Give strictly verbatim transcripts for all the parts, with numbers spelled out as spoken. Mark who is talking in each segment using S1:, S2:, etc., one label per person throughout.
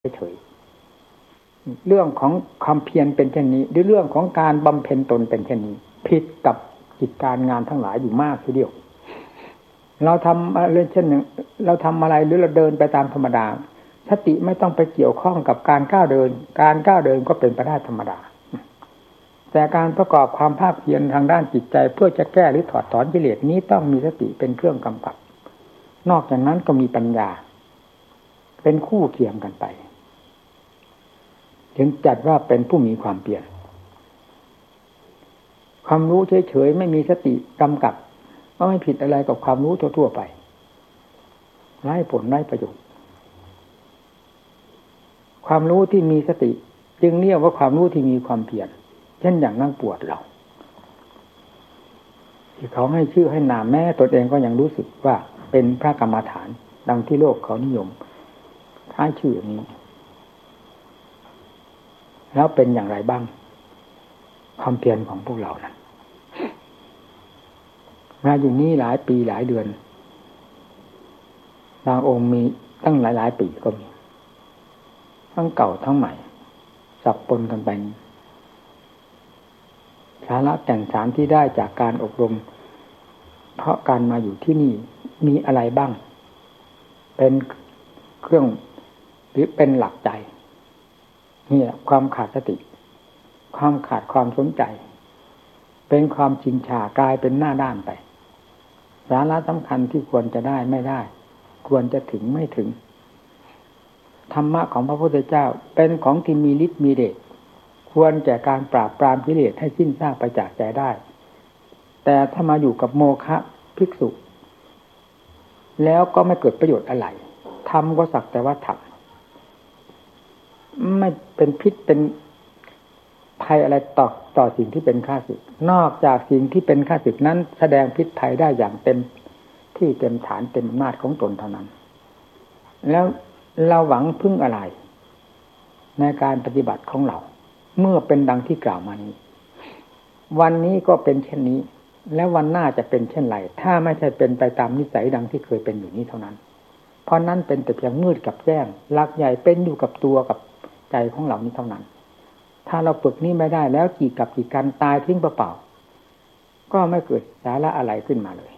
S1: เฉยเรื่องของความเพียรเป็นเช่นนี้หรือเรื่องของการบำเพ็ญตนเป็นเช่นนี้ผิดกับกิจการงานทั้งหลายอยู่มากทีเดียวเราทำอะไรเช่นหนึ่งเราทำอะไรหรือเราเดินไปตามธรรมดาสติไม่ต้องไปเกี่ยวข้องกับการก้าวเดินการก้าวเดินก็เป็นไปได้ธรรมดาแต่การประกอบความภาคเพียรทางด้านจิตใจเพื่อจะแก้หรือถอดถอนกิเลสนี้ต้องมีสติเป็นเครื่องกำกับนอกจากนั้นก็มีปัญญาเป็นคู่เคียงกันไปจึงจัดว่าเป็นผู้มีความเพียรความรู้เฉยๆไม่มีสติกำกับก็ไม่ผิดอะไรกับความรู้ทั่วๆไปไร้ผลไร้ประโยชน์ความรู้ที่มีสติจึงเรียกว่าความรู้ที่มีความเพียรเช่นอย่างนั่งปวดเราที่เขาให้ชื่อให้นามแม้ตนเองก็ยังรู้สึกว่าเป็นพระกรรมฐานดังที่โลกเขานิยมท้ายชื่อนี้แล้วเป็นอย่างไรบ้างความเพียรของพวกเรานั้นมาอยู่นี่หลายปีหลายเดือนบางองค์มีตั้งหลายหลายปีก็มีทั้งเก่าทั้งใหม่สับปนกันไปสาระแก่นสารที่ได้จากการอบรมเพราะการมาอยู่ที่นี่มีอะไรบ้างเป็นเครื่องหรือเป็นหลักใจนี่แหละความขาดสติความขาดความสนใจเป็นความชินชากลายเป็นหน้าด้านไปสาระสำคัญที่ควรจะได้ไม่ได้ควรจะถึงไม่ถึงธรรมะของพระพุทธเจ้าเป็นของที่มีฤทธิ์มีเดชควรแก่การปราบปรามกิเลสให้สิ้นซากไปจากใจได้แต่ถ้ามาอยู่กับโมฆะภิกษุแล้วก็ไม่เกิดประโยชน์อะไรทำก็สักแต่ว่าทำไม่เป็นพิษเป็นภัยอะไรต่อต่อสิ่งที่เป็นข้าศึกนอกจากสิ่งที่เป็นข้าศึกนั้นแสดงพิษภัยได้อย่างเต็มที่เต็มฐานเต็มอำนาจของตนเท่านั้นแล้วเราหวังพึ่งอะไรในการปฏิบัติของเราเมื่อเป็นดังที่กล่าวมานี้วันนี้ก็เป็นเช่นนี้แล้ววันหน้าจะเป็นเช่นไรถ้าไม่ใช่เป็นไปตามนิสัยดังที่เคยเป็นอยู่นี้เท่านั้นเพราะนั้นเป็นแต่เพียงมืดกับแจ้งหลักใหญ่เป็นอยู่กับตัวกับใจของเรานี้เท่านั้นถ้าเราฝึกนี้ไม่ได้แล้วกี่กับกี่การตายทิ้งเปล่าๆก็ไม่เกิดสาระอะไรขึ้นมาเลย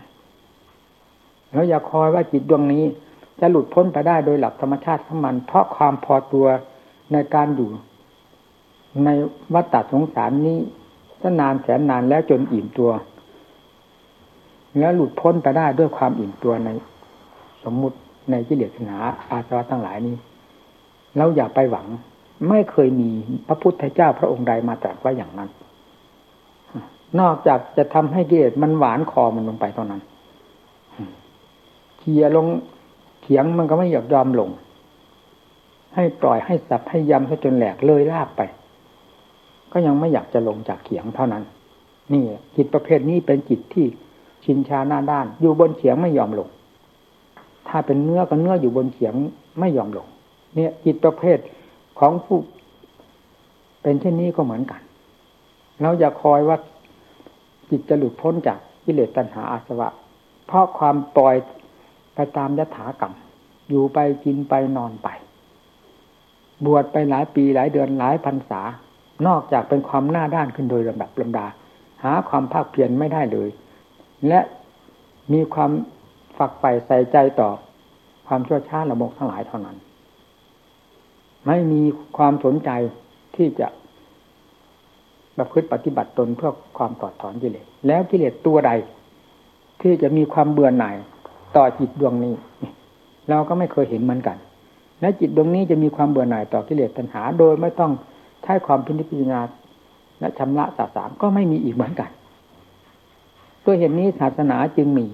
S1: แล้วอย่าคอยว่าจิตดวงนี้จะหลุดพ้นไปได้โดยหลักธรรมชาติของมันเพราะความพอตัวในการอยู่ในวัฏฏะสงสารนี้นานแสนนานแล้วจนอิ่มตัวแล้วหลุดพ้นไปได้ด้วยความอิ่มตัวในสมมุติในกิเลสตัณหาอาสวะทั้งหลายนี้เราอย่าไปหวังไม่เคยมีพระพุทธเจ้าพระองค์ใดมาตรัสไว้อย่างนั้นนอกจากจะทำให้กิเลสมันหวานคอมันลงไปเท่านั้นเขี่ยลงเขียงมันก็ไม่อยากยอมลงให้ปล่อยให้สับให้ยำให้จนแหลกเลยลากไปก็ยังไม่อยากจะลงจากเขียงเท่านั้นนี่จิตประเภทนี้เป็นจิตที่ชินชาหน้าด้านอยู่บนเขียงไม่ยอมลงถ้าเป็นเนื้อก็เนื้ออยู่บนเขียงไม่ยอมลงเนี่ยจิตประเภทของผู้เป็นเช่นนี้ก็เหมือนกันเราอย่าคอยว่าจิตจะหลุดพ้นจากกิเลสตัณหาอาสวะเพราะความปล่อยไปตามยถากรรมอยู่ไปกินไปนอนไปบวชไปหลายปีหลายเดือนหลายพรรษานอกจากเป็นความหน้าด้านขึ้นโดยลำดับลำดาหาความภาคเพียรไม่ได้เลยและมีความฝักใฝ่ใส่ใจต่อความชั่วช้าละโมบทั้งหลายเท่านั้นไม่มีความสนใจที่จะประพฤติปฏิบัติตนเพื่อความถอดถอนกิเลสแล้วกิเลสตัวใดที่จะมีความเบื่อหน่ายต่อจิตดวงนี้เราก็ไม่เคยเห็นเหมือนกันและจิตดวงนี้จะมีความเบื่อหน่ายต่อกิเลสตัณหาโดยไม่ต้องใช้ความพิจารณาและชำระสาสางก็ไม่มีอีกเหมือนกันตัวเหตุนี้ศาสนาจึงมี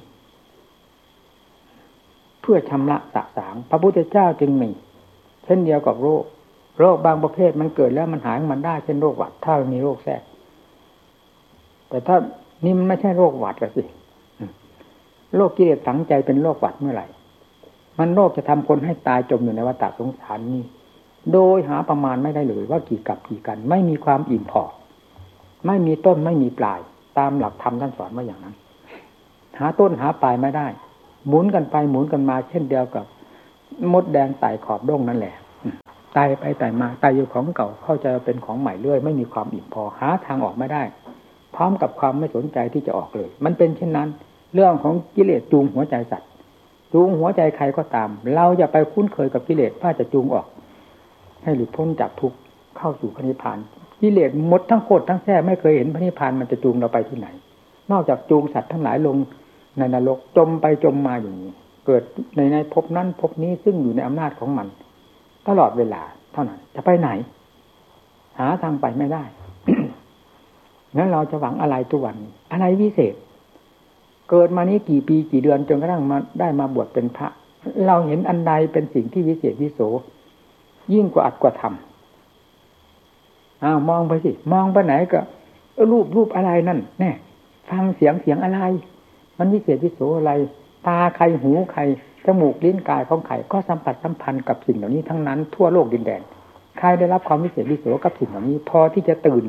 S1: เพื่อชำระสาสางพระพุทธเจ้าจึงมีเช่นเดียวกับโรคโรคบางประเภทมันเกิดแล้วมันหายมันได้เช่นโรคหวัดถ้ามีโรคแทรกแต่ถ้านี่มันไม่ใช่โรคหวัดละสิโรคกิเลสฝังใจเป็นโรคหวัดเมื่อไหร่มันโรคจะทำคนให้ตายจมอยู่ในวัฏฏะสงสารนี้โดยหาประมาณไม่ได้เลยว่ากี่กับกี่กันไม่มีความอิ่มพอไม่มีต้นไม่มีปลายตามหลักธรรมท่านสอนว่าอย่างนั้นหาต้นหาปลายไม่ได้หมุนกันไปหมุนกันมาเช่นเดียวกับมดแดงไต่ขอบด้งนั่นแหละตายไปตายมาตายอยู่ของเก่าเข้าใจเป็นของใหม่เรื่อยไม่มีความอิ่มพอหาทางออกไม่ได้พร้อมกับความไม่สนใจที่จะออกเลยมันเป็นเช่นนั้นเรื่องของกิเลสจูงหัวใจสัตว์จูงหัวใจใครก็ตามเราอย่าไปคุ้นเคยกับกิเลสว่าจะจูงออกให้หลุดพ้นจากทุกข์เข้าสู่พระนิพพานกิเลสหมดทั้งโคตรทั้งแท้ไม่เคยเห็นพระนิพพานมันจะจูงเราไปที่ไหนนอกจากจูงสัตว์ทั้งหลายลงในนรกจมไปจมมาอย่างนี้เกิดในในภพนั้นภพนี้ซึ่งอยู่ในอำนาจของมันตลอดเวลาเท่านั้นจะไปไหนหาทางไปไม่ได้ งั้นเราจะหวังอะไรทุกวันอะไรวิเศษเกิดมานี้กี่ปีกี่เดือนจนกระทั่งมาได้มาบวชเป็นพระเราเห็นอันใดเป็นสิ่งที่วิเศษวิโสยิ่งกว่าอัดกว่าทำอ้าวมองไปสิมองไปไหนก็รูปรูปอะไรนั่นแน่ฟังเสียงเสียงอะไรมันวิเศษวิโสอะไรตาใครหูใครจมูกลิ้นกายของใครก็สัมผัสสัมพันธ์กับสิ่งเหล่านี้ทั้งนั้นทั่วโลกดินแดนใครได้รับความวิเศษวิโสกับสิ่งเหล่านี้พอที่จะตื่น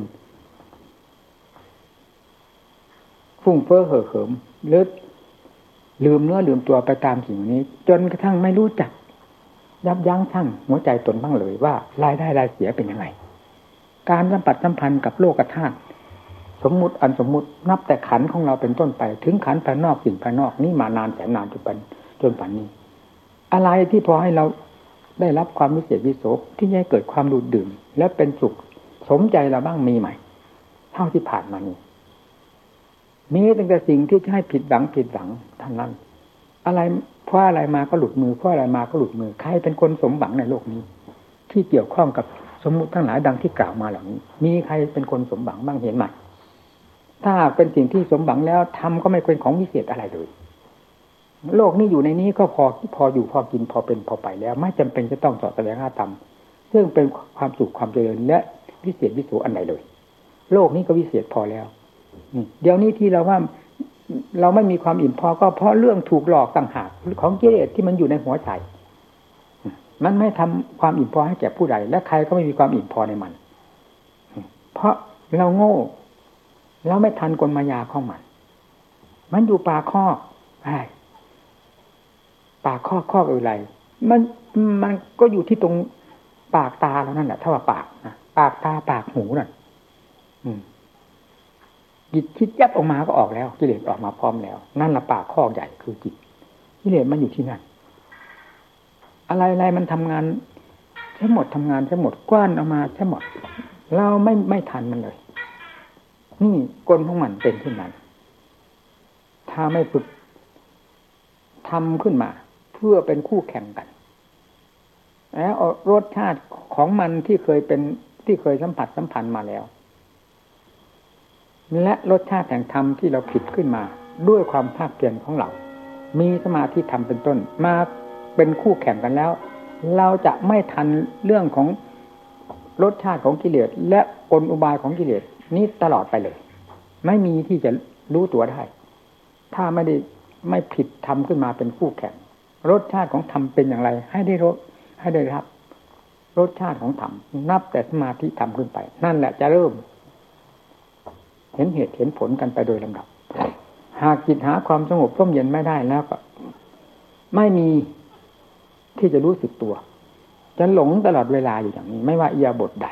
S1: ฟุ้งเฟ้อเห่อเหิมหรือลืมเนื้อลืมตัวไปตามสิ่งนี้จนกระทั่งไม่รู้จักยับยั้งชั่งหัวใจตนบ้างเลยว่ารายได้รายเสียเป็นยังไงการสัมผัสสัมพันธ์กับโลกธาตุสมมุติอันสมมุตินับแต่ขันของเราเป็นต้นไปถึงขันภายนอกสิ่งภายนอกนี่มานานแสนนานจนปันจนปันนี้อะไรที่พอให้เราได้รับความวิเศษวิโสที่ให้เกิดความดูดดื่มและเป็นสุขสมใจเราบ้างมีไหมเท่าที่ผ่านมานี้มีตั้งแต่สิ่งที่จะให้ผิดหวังผิดหวังท่านนั้นอะไรเพราะอะไรมาก็หลุดมือเพราะอะไรมาก็หลุดมือใครเป็นคนสมหวังในโลกนี้ที่เกี่ยวข้องกับสมมุติทั้งหลายดังที่กล่าวมาเหล่านี้มีใครเป็นคนสมหวังบ้างเห็นไหมถ้าเป็นสิ่งที่สมหวังแล้วทำก็ไม่เป็นของวิเศษอะไรเลยโลกนี้อยู่ในนี้ก็พอพออยู่พอกินพอเป็นพอไปแล้วไม่จำเป็นจะต้องสอดแสวงหาธรรมซึ่งเป็นความสุขความเจริญและวิเศษวิโสอันใดเลยโลกนี้ก็วิเศษพอแล้วเดี๋ยวนี้ที่เราว่าเราไม่มีความอิ่มพอก็เพราะเรื่องถูกหลอกต่างหากของกิเลสที่มันอยู่ในหัวใจมันไม่ทำความอิ่มพอให้แก่ผู้ใดและใครก็ไม่มีความอิ่มพอในมันเพราะเราโง่เราไม่ทันกลมายาของมันมันอยู่ปากคอกใช่ปากคอกคอกอะไรมันมันก็อยู่ที่ตรงปากตาแล้วนั่นแหละถ้าว่าปากนะปากตาปากหูนั่นอืมจิตคิดยับออกมาก็ออกแล้วกิเลสออกมาพร้อมแล้วนั่นละปากคอกใหญ่คือจิตกิเลสมันอยู่ที่นั่นอะไรอะไรมันทำงานใช้หมดทำงานใช้หมดกว้านออกมาใช้หมดเราไม่ไม่ทันมันเลยนี่กลของมันเป็นขึ้นนั้นถ้าไม่ฝึกทำขึ้นมาเพื่อเป็นคู่แข่งกันแล้วรสชาติของมันที่เคยเป็นที่เคยสัมผัสสัมพันธ์มาแล้วและรสชาติแห่งธรรมที่เราผิดขึ้นมาด้วยความภาคเพียรของเรามีสมาธิธรรมเป็นต้นมาเป็นคู่แข่งกันแล้วเราจะไม่ทันเรื่องของรสชาติของกิเลสและกลอุบายของกิเลสนี้ตลอดไปเลยไม่มีที่จะรู้ตัวได้ถ้าไม่ได้ไม่ผิดธรรมขึ้นมาเป็นคู่แข่งรสชาติของธรรมเป็นอย่างไรให้ได้รสให้ได้รับรสชาติของธรรมนับแต่สมาธิธรรมขึ้นไปนั่นแหละจะเริ่มเห็นเหตุเห็นผลกันไปโดยลำดับหากจิตหาความสงบร่มเย็นไม่ได้แล้วก็ไม่มีที่จะรู้สึกตัวจะหลงตลอดเวลาอยู่อย่างนี้ไม่ว่าอิริยาบถใด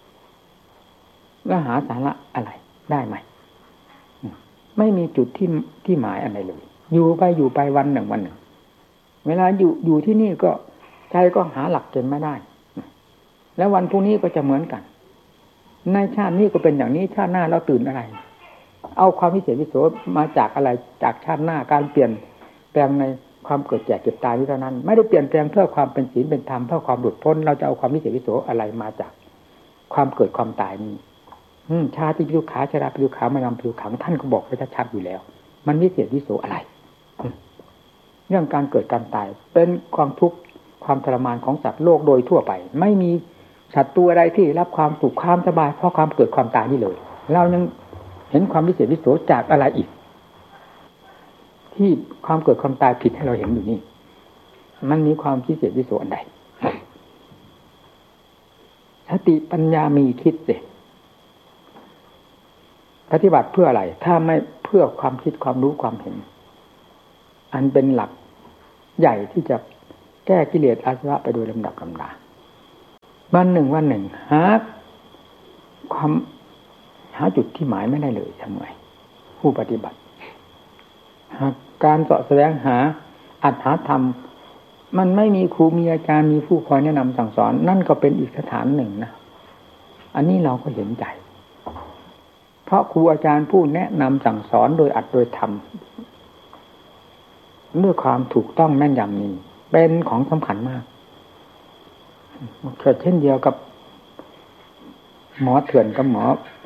S1: แล้วหาสาระอะไรได้ไหมไม่มีจุดที่ที่หมายอะไรเลยอยู่ไปอยู่ไปวันหนึ่งวันหนึ่งเวลาอยู่อยู่ที่นี่ก็ใจก็หาหลักเกณฑ์ไม่ได้แล้ววันพรุ่งนี้ก็จะเหมือนกันในชาตินี้ก็เป็นอย่างนี้ชาติหน้าเราตื่นอะไรเอาความวิเศษวิโสมาจากอะไรจากชาติหน้าการเปลี่ยนแปลงในความเกิดแก่เจ็บตายนี้เท่านั้นไม่ได้เปลี่ยนแปลงเพื่อความเป็นศีลเป็นธรรมเพื่อความหลุดพ้นเราจะเอาความวิเศษวิโสอะไรมาจากความเกิดความตายนี้ชาติปิทุกขาชราปิทุกขามานำปิทุกขังท่านก็บอกไว้ชัดๆอยู่แล้วมันวิเศษวิโสอะไรเรื่องการเกิดการตายเป็นความทุกข์ความทรมานของสัตว์โลกโดยทั่วไปไม่มีสัตว์ตัวใดที่รับความสุขความสบายเพราะความเกิดความตายนี่เลยเรายังเห็นความวิเศษวิโสจากอะไรอีกที่ความเกิดความตายผิดให้เราเห็นอยู่นี่มันมีความวิเศษวิโสอันใดสติปัญญามีคิดสิปฏิบัติเพื่ออะไรถ้าไม่เพื่อความคิดความรู้ความเห็นอันเป็นหลักใหญ่ที่จะแก้กิเลสอาสวะไปโดยลำดับลำดาวันหนึ่งวันหนึ่งหาความหาจุดที่หมายไม่ได้เลยทำไงผู้ปฏิบัติหากการเสาะแสวงหาอัตถธรรมมันไม่มีครูมีอาจารย์มีผู้คอยแนะนำสั่งสอนนั่นก็เป็นอีกสถานหนึ่งนะอันนี้เราก็เห็นใจเพราะครูอาจารย์ผู้แนะนำสั่งสอนโดยอัดโดยธรรมด้วยความถูกต้องแม่นยำนี้เป็นของสำคัญมากเกิดเช่นเดียวกับหมอเถื่อนกับหมอ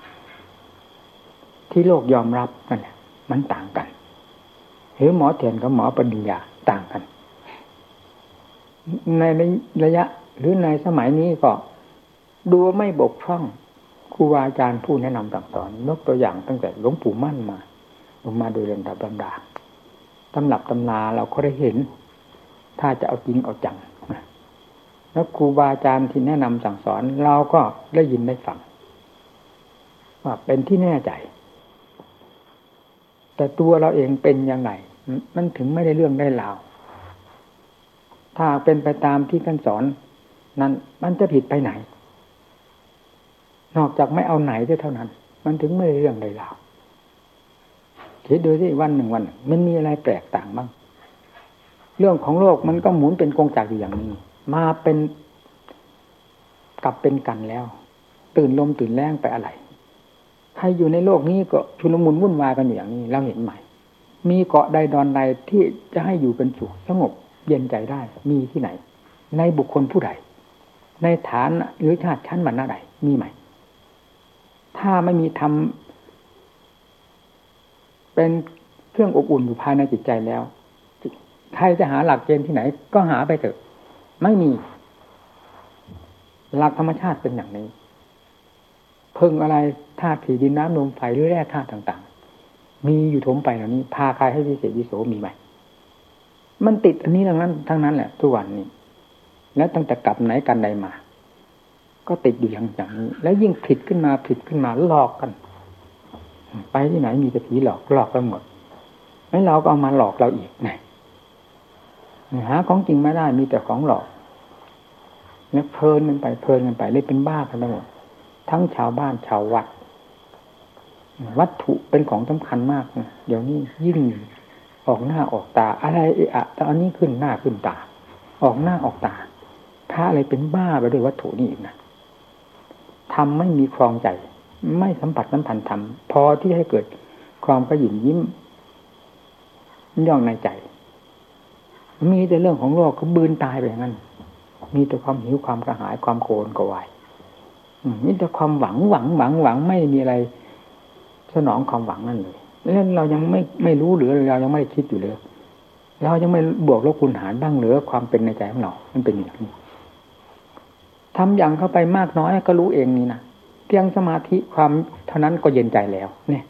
S1: ที่โลกยอมรับนั่นแหละมันต่างกันหรือหมอเถื่อนกับหมอปริญญาต่างกันในระยะหรือในสมัยนี้ก็ดูไม่บกพร่องครูอาจารย์ผู้แนะนำสั่งสอนยกตัวอย่างตั้งแต่หลวงปู่มั่นมาลงมาโดยลำดับลำดาตำรับตำราเราก็ได้เห็นถ้าจะเอาจริงเอาจังแล้วครูบาอาจารย์ที่แนะนำสั่งสอนเราก็ได้ยินได้ฟังว่าเป็นที่แน่ใจแต่ตัวเราเองเป็นยังไงมันถึงไม่ได้เรื่องได้ราวถ้าเป็นไปตามที่ท่านสอนนั้นมันจะผิดไปไหนนอกจากไม่เอาไหนเท่านั้นมันถึงไม่ได้เรื่องได้ราวคิดดูสิวันหนึ่งวันมันมีอะไรแปลกต่างบ้างเรื่องของโลกมันก็หมุนเป็นกงจักรอยู่อย่างนี้มาเป็นกลับเป็นกันแล้วตื่นลมตื่นแรงไปอะไรใครอยู่ในโลกนี้ก็ชุลมุนวุ่นวายกันอยู่อย่างนี้เราเห็นไหมมีเกาะใดดอนใดที่จะให้อยู่เป็นสุขสงบเย็นใจได้มีที่ไหนในบุคคลผู้ใดในฐานหรือชาติชั้นวรรณะใดมีไหมถ้าไม่มีธรรมเป็นเครื่องอบอุ่นอยู่ภายในจิตใจแล้วใครจะหาหลักเกณฑ์ที่ไหนก็หาไปเถอะไม่มีหลักธรรมชาติเป็นอย่างนี้เพิ่งอะไรธาตุสี่ดินน้ำลมไฟหรือแร่ธาตุต่างๆมีอยู่ถมไปเหล่านี้พาใครให้วิเศษวิโสมีไหมมันติดอันนี้ทั้งนั้นทั้งนั้นแหละทุกวันนี้แล้วตั้งแต่กลับไหนกันใดมาก็ติดอยู่อย่างอย่างนี้แล้วยิ่งผิดขึ้นมาผิดขึ้นมาหลอกกันไปที่ไหนมีแต่ผีหลอกหลอกกันหมดแล้วเราก็เอามาหลอกเราอีกไงหาของจริงไม่ได้มีแต่ของหลอกแล้วเพลินกันไปเพลินกันไปเลยเป็นบ้ากันทั้งหมดทั้งชาวบ้านชาววัดวัตถุเป็นของสำคัญมากนะเดี๋ยวนี้ยิ่งออกหน้าออกตาอะไรเอะอะแต่อันนี้ขึ้นหน้าขึ้นตาออกหน้าออกตาพระอะไรเป็นบ้าไปด้วยวัตถุนี่อีกนะทำไม่มีครองใจไม่สัมผัสสัมพันธ์ธรรมพอที่ให้เกิดความกระหยิ่มยิ้มย่องในใจมีแต่เรื่องของโลกก็บืนตายไปอย่างนั้นมีแต่ความหิวความกระหายความโกรธกวายมีแต่ความหวังหวังหวังหวังไม่มีอะไรสนองความหวังนั่นเลยแล้วเรายังไม่ไม่รู้หรือเรายังไม่ได้คิดอยู่เลยเรายังไม่บวกลบคูณหารบ้างหรือความเป็นในใจของเรามันเป็นอย่างนี้ทำอย่างเข้าไปมากน้อยก็รู้เองนี่นะเพียงสมาธิความเท่านั้นก็เย็นใจแล้วเนี่ย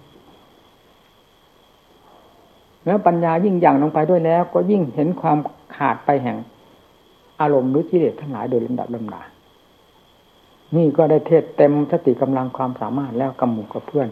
S1: แล้วปัญญายิ่งอย่างลงไปด้วยแล้วก็ยิ่งเห็นความขาดไปแห่งอารมณ์หรือกิเลสทั้งหลายโดยลำดับลำดานี่ก็ได้เทศเต็มสติกำลังความสามารถแล้วกับหมู่กับเพื่อน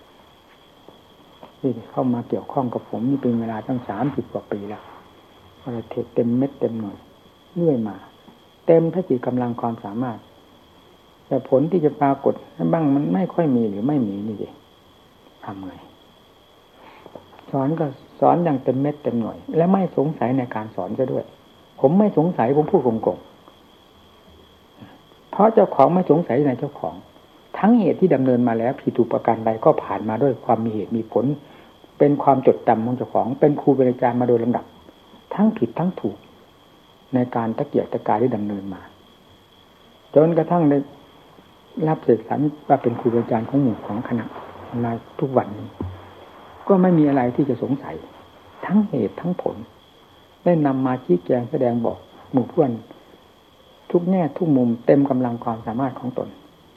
S1: ที่เข้ามาเกี่ยวข้องกับผมนี่เป็นเวลาตั้งสามสิบกว่าปีแล้วก็ได้เทศเต็มเม็ดเต็มหน่วยเรื่อยมาเต็มสติกำลังความสามารถแต่ผลที่จะปรากฏบ้างมันไม่ค่อยมีหรือไม่มีนี่เองทำไงสอนก็สอนอย่างเต็มเม็ดเต็มหน่วยและไม่สงสัยในการสอนซะด้วยผมไม่สงสัยผมพูดโกงๆเพราะเจ้าของไม่สงสัยในเจ้าของทั้งเหตุที่ดำเนินมาแล้วผิดถูกประการใดก็ผ่านมาด้วยความมีเหตุมีผลเป็นความจดจำของเจ้าของเป็นครูเป็นอาจารย์มาโดยลำดับทั้งผิดทั้งถูกในการตะเกียกตะกายที่ดำเนินมาจนกระทั่งได้รับเสกสรรว่าเป็นครูเป็นอาจารย์ของหมู่ของคณะมาทุกวันนี้ก็ไม่มีอะไรที่จะสงสัยทั้งเหตุทั้งผลได้นำมาชี้แจงแสดงบอกหมู่เพื่อนทุกแง่ทุกมุมเต็มกำลังความสามารถของตน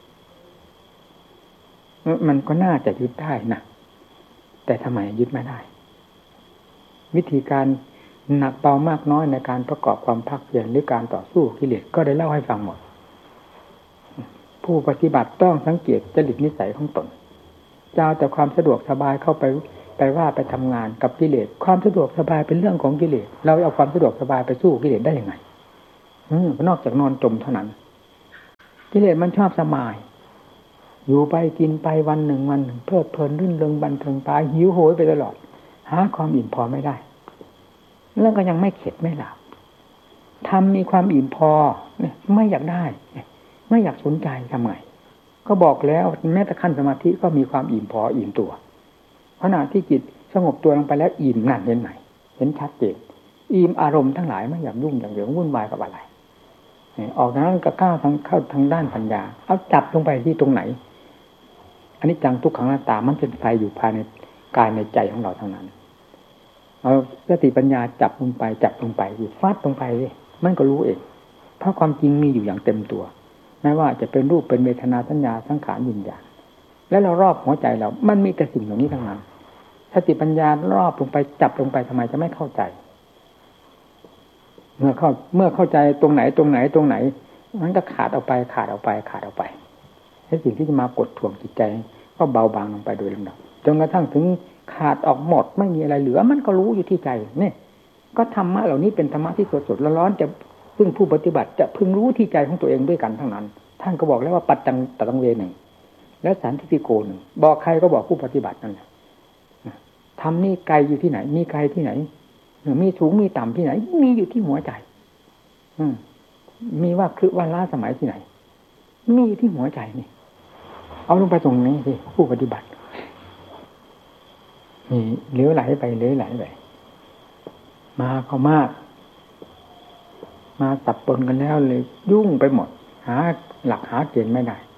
S1: มันก็น่าจะยึดได้นะแต่ทำไมยึดไม่ได้วิธีการหนักเบามากน้อยในการประกอบความภาคเพียรหรือการต่อสู้กิเลสก็ได้เล่าให้ฟังหมดผู้ปฏิบัติต้องสังเกตจริตนิสัยของตนจะเอาแต่ความสะดวกสบายเข้าไปไปว่าไปทำงานกับกิเลสความสะดวกสบายเป็นเรื่องของกิเลสเราเอาความสะดวกสบายไปสู้กิเลสได้ยังไงอืมนอกจากนอนจมเท่านั้นกิเลสมันชอบสบายอยู่ไปกินไปวันหนึ่งวันหนึ่งเพลิดเพลินรื่นเริงบันเทิงตาหิวโหยไปตลอดหาความอิ่มพอไม่ได้แล้วก็ยังไม่เข็ดไม่หลับทำมีความอิ่มพอเนี่ยไม่อยากได้ไม่อยากสนใจทำไงก็บอกแล้วแม้แต่ขั้นสมาธิก็มีความอิ่มพออิ่มตัวขณะที่จิตสงบตัวลงไปแล้วอิ่มนั่นเห็นไหมเห็นชัดเจนอิ่มอารมณ์ทั้งหลายไม่อยากยุ่งอย่างเหลืองวุ่นวายกับอะไรออกนั้นก็ก้าวทางเข้าทางด้านปัญญาเอาจับลงไปที่ตรงไหนอันนี้จังทุกขังหน้าตามันเป็นไฟอยู่ภายในกายในใจของเราทั้งนั้นเอาสติปัญญาจับลงไปจับลงไปอยู่ฟาดลงไปเลยมันก็รู้เองเพราะความจริงมีอยู่อย่างเต็มตัวไม่ว่าจะเป็นรูปเป็นเวทนาสัญญาสังขารวิญญาณและเรารอบหัวใจเรามันมีแต่สิ่งเหล่านี้ทั้งนั้นสติปัญญารอบลงไปจับลงไปทำไมจะไม่เข้าใจเมื่อเข้าเมื่อเข้าใจตรงไหนตรงไหนตรงไหนมันก็ขาดออกไปขาดออกไปขาดออกไปให้สิ่งที่จะมากดท่วงจิตใจก็เบาบางลงไปโดยลำดับจนกระทั่งถึงขาดออกหมดไม่มีอะไรเหลือมันก็รู้อยู่ที่ใจนี่ก็ธรรมะเหล่านี้เป็นธรรมะที่สดสดร้อนๆจะพึ่งผู้ปฏิบัติจะพึงรู้ที่ใจของตัวเองด้วยกันทั้งนั้นท่านก็บอกแล้วว่าปัจจังตตังเวหนึ่งและสันทิฏฐิโกหนึ่งบอกใครก็บอกผู้ปฏิบัตินั่นแหละธรรมนี่ไกลอยู่ที่ไหนมีไกลที่ไหนมีสูงมีต่ำที่ไหนมีอยู่ที่หัวใจอืมมีว่าคือว่าล้าสมัยที่ไหนมีอยู่ที่หัวใจนี่เอาลงไปตรงนี้สิผู้ปฏิบัตินี่เหลวไหลไปเหลวไหลไปมาก็มากมาตับปนกันแล้วเลยยุ่งไปหมดหาหลักหาเกณฑ์ไม่ได้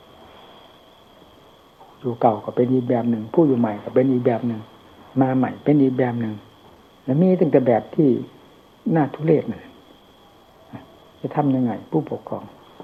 S1: อยู่เก่าก็เป็นอีกแบบหนึ่งผู้อยู่ใหม่ก็เป็นอีกแบบหนึ่งมาใหม่เป็นอีกแบบหนึ่งแล้วมีตั้งแต่แบบที่น่าทุเรศนั่นจะทำยังไงผู้ปกครอง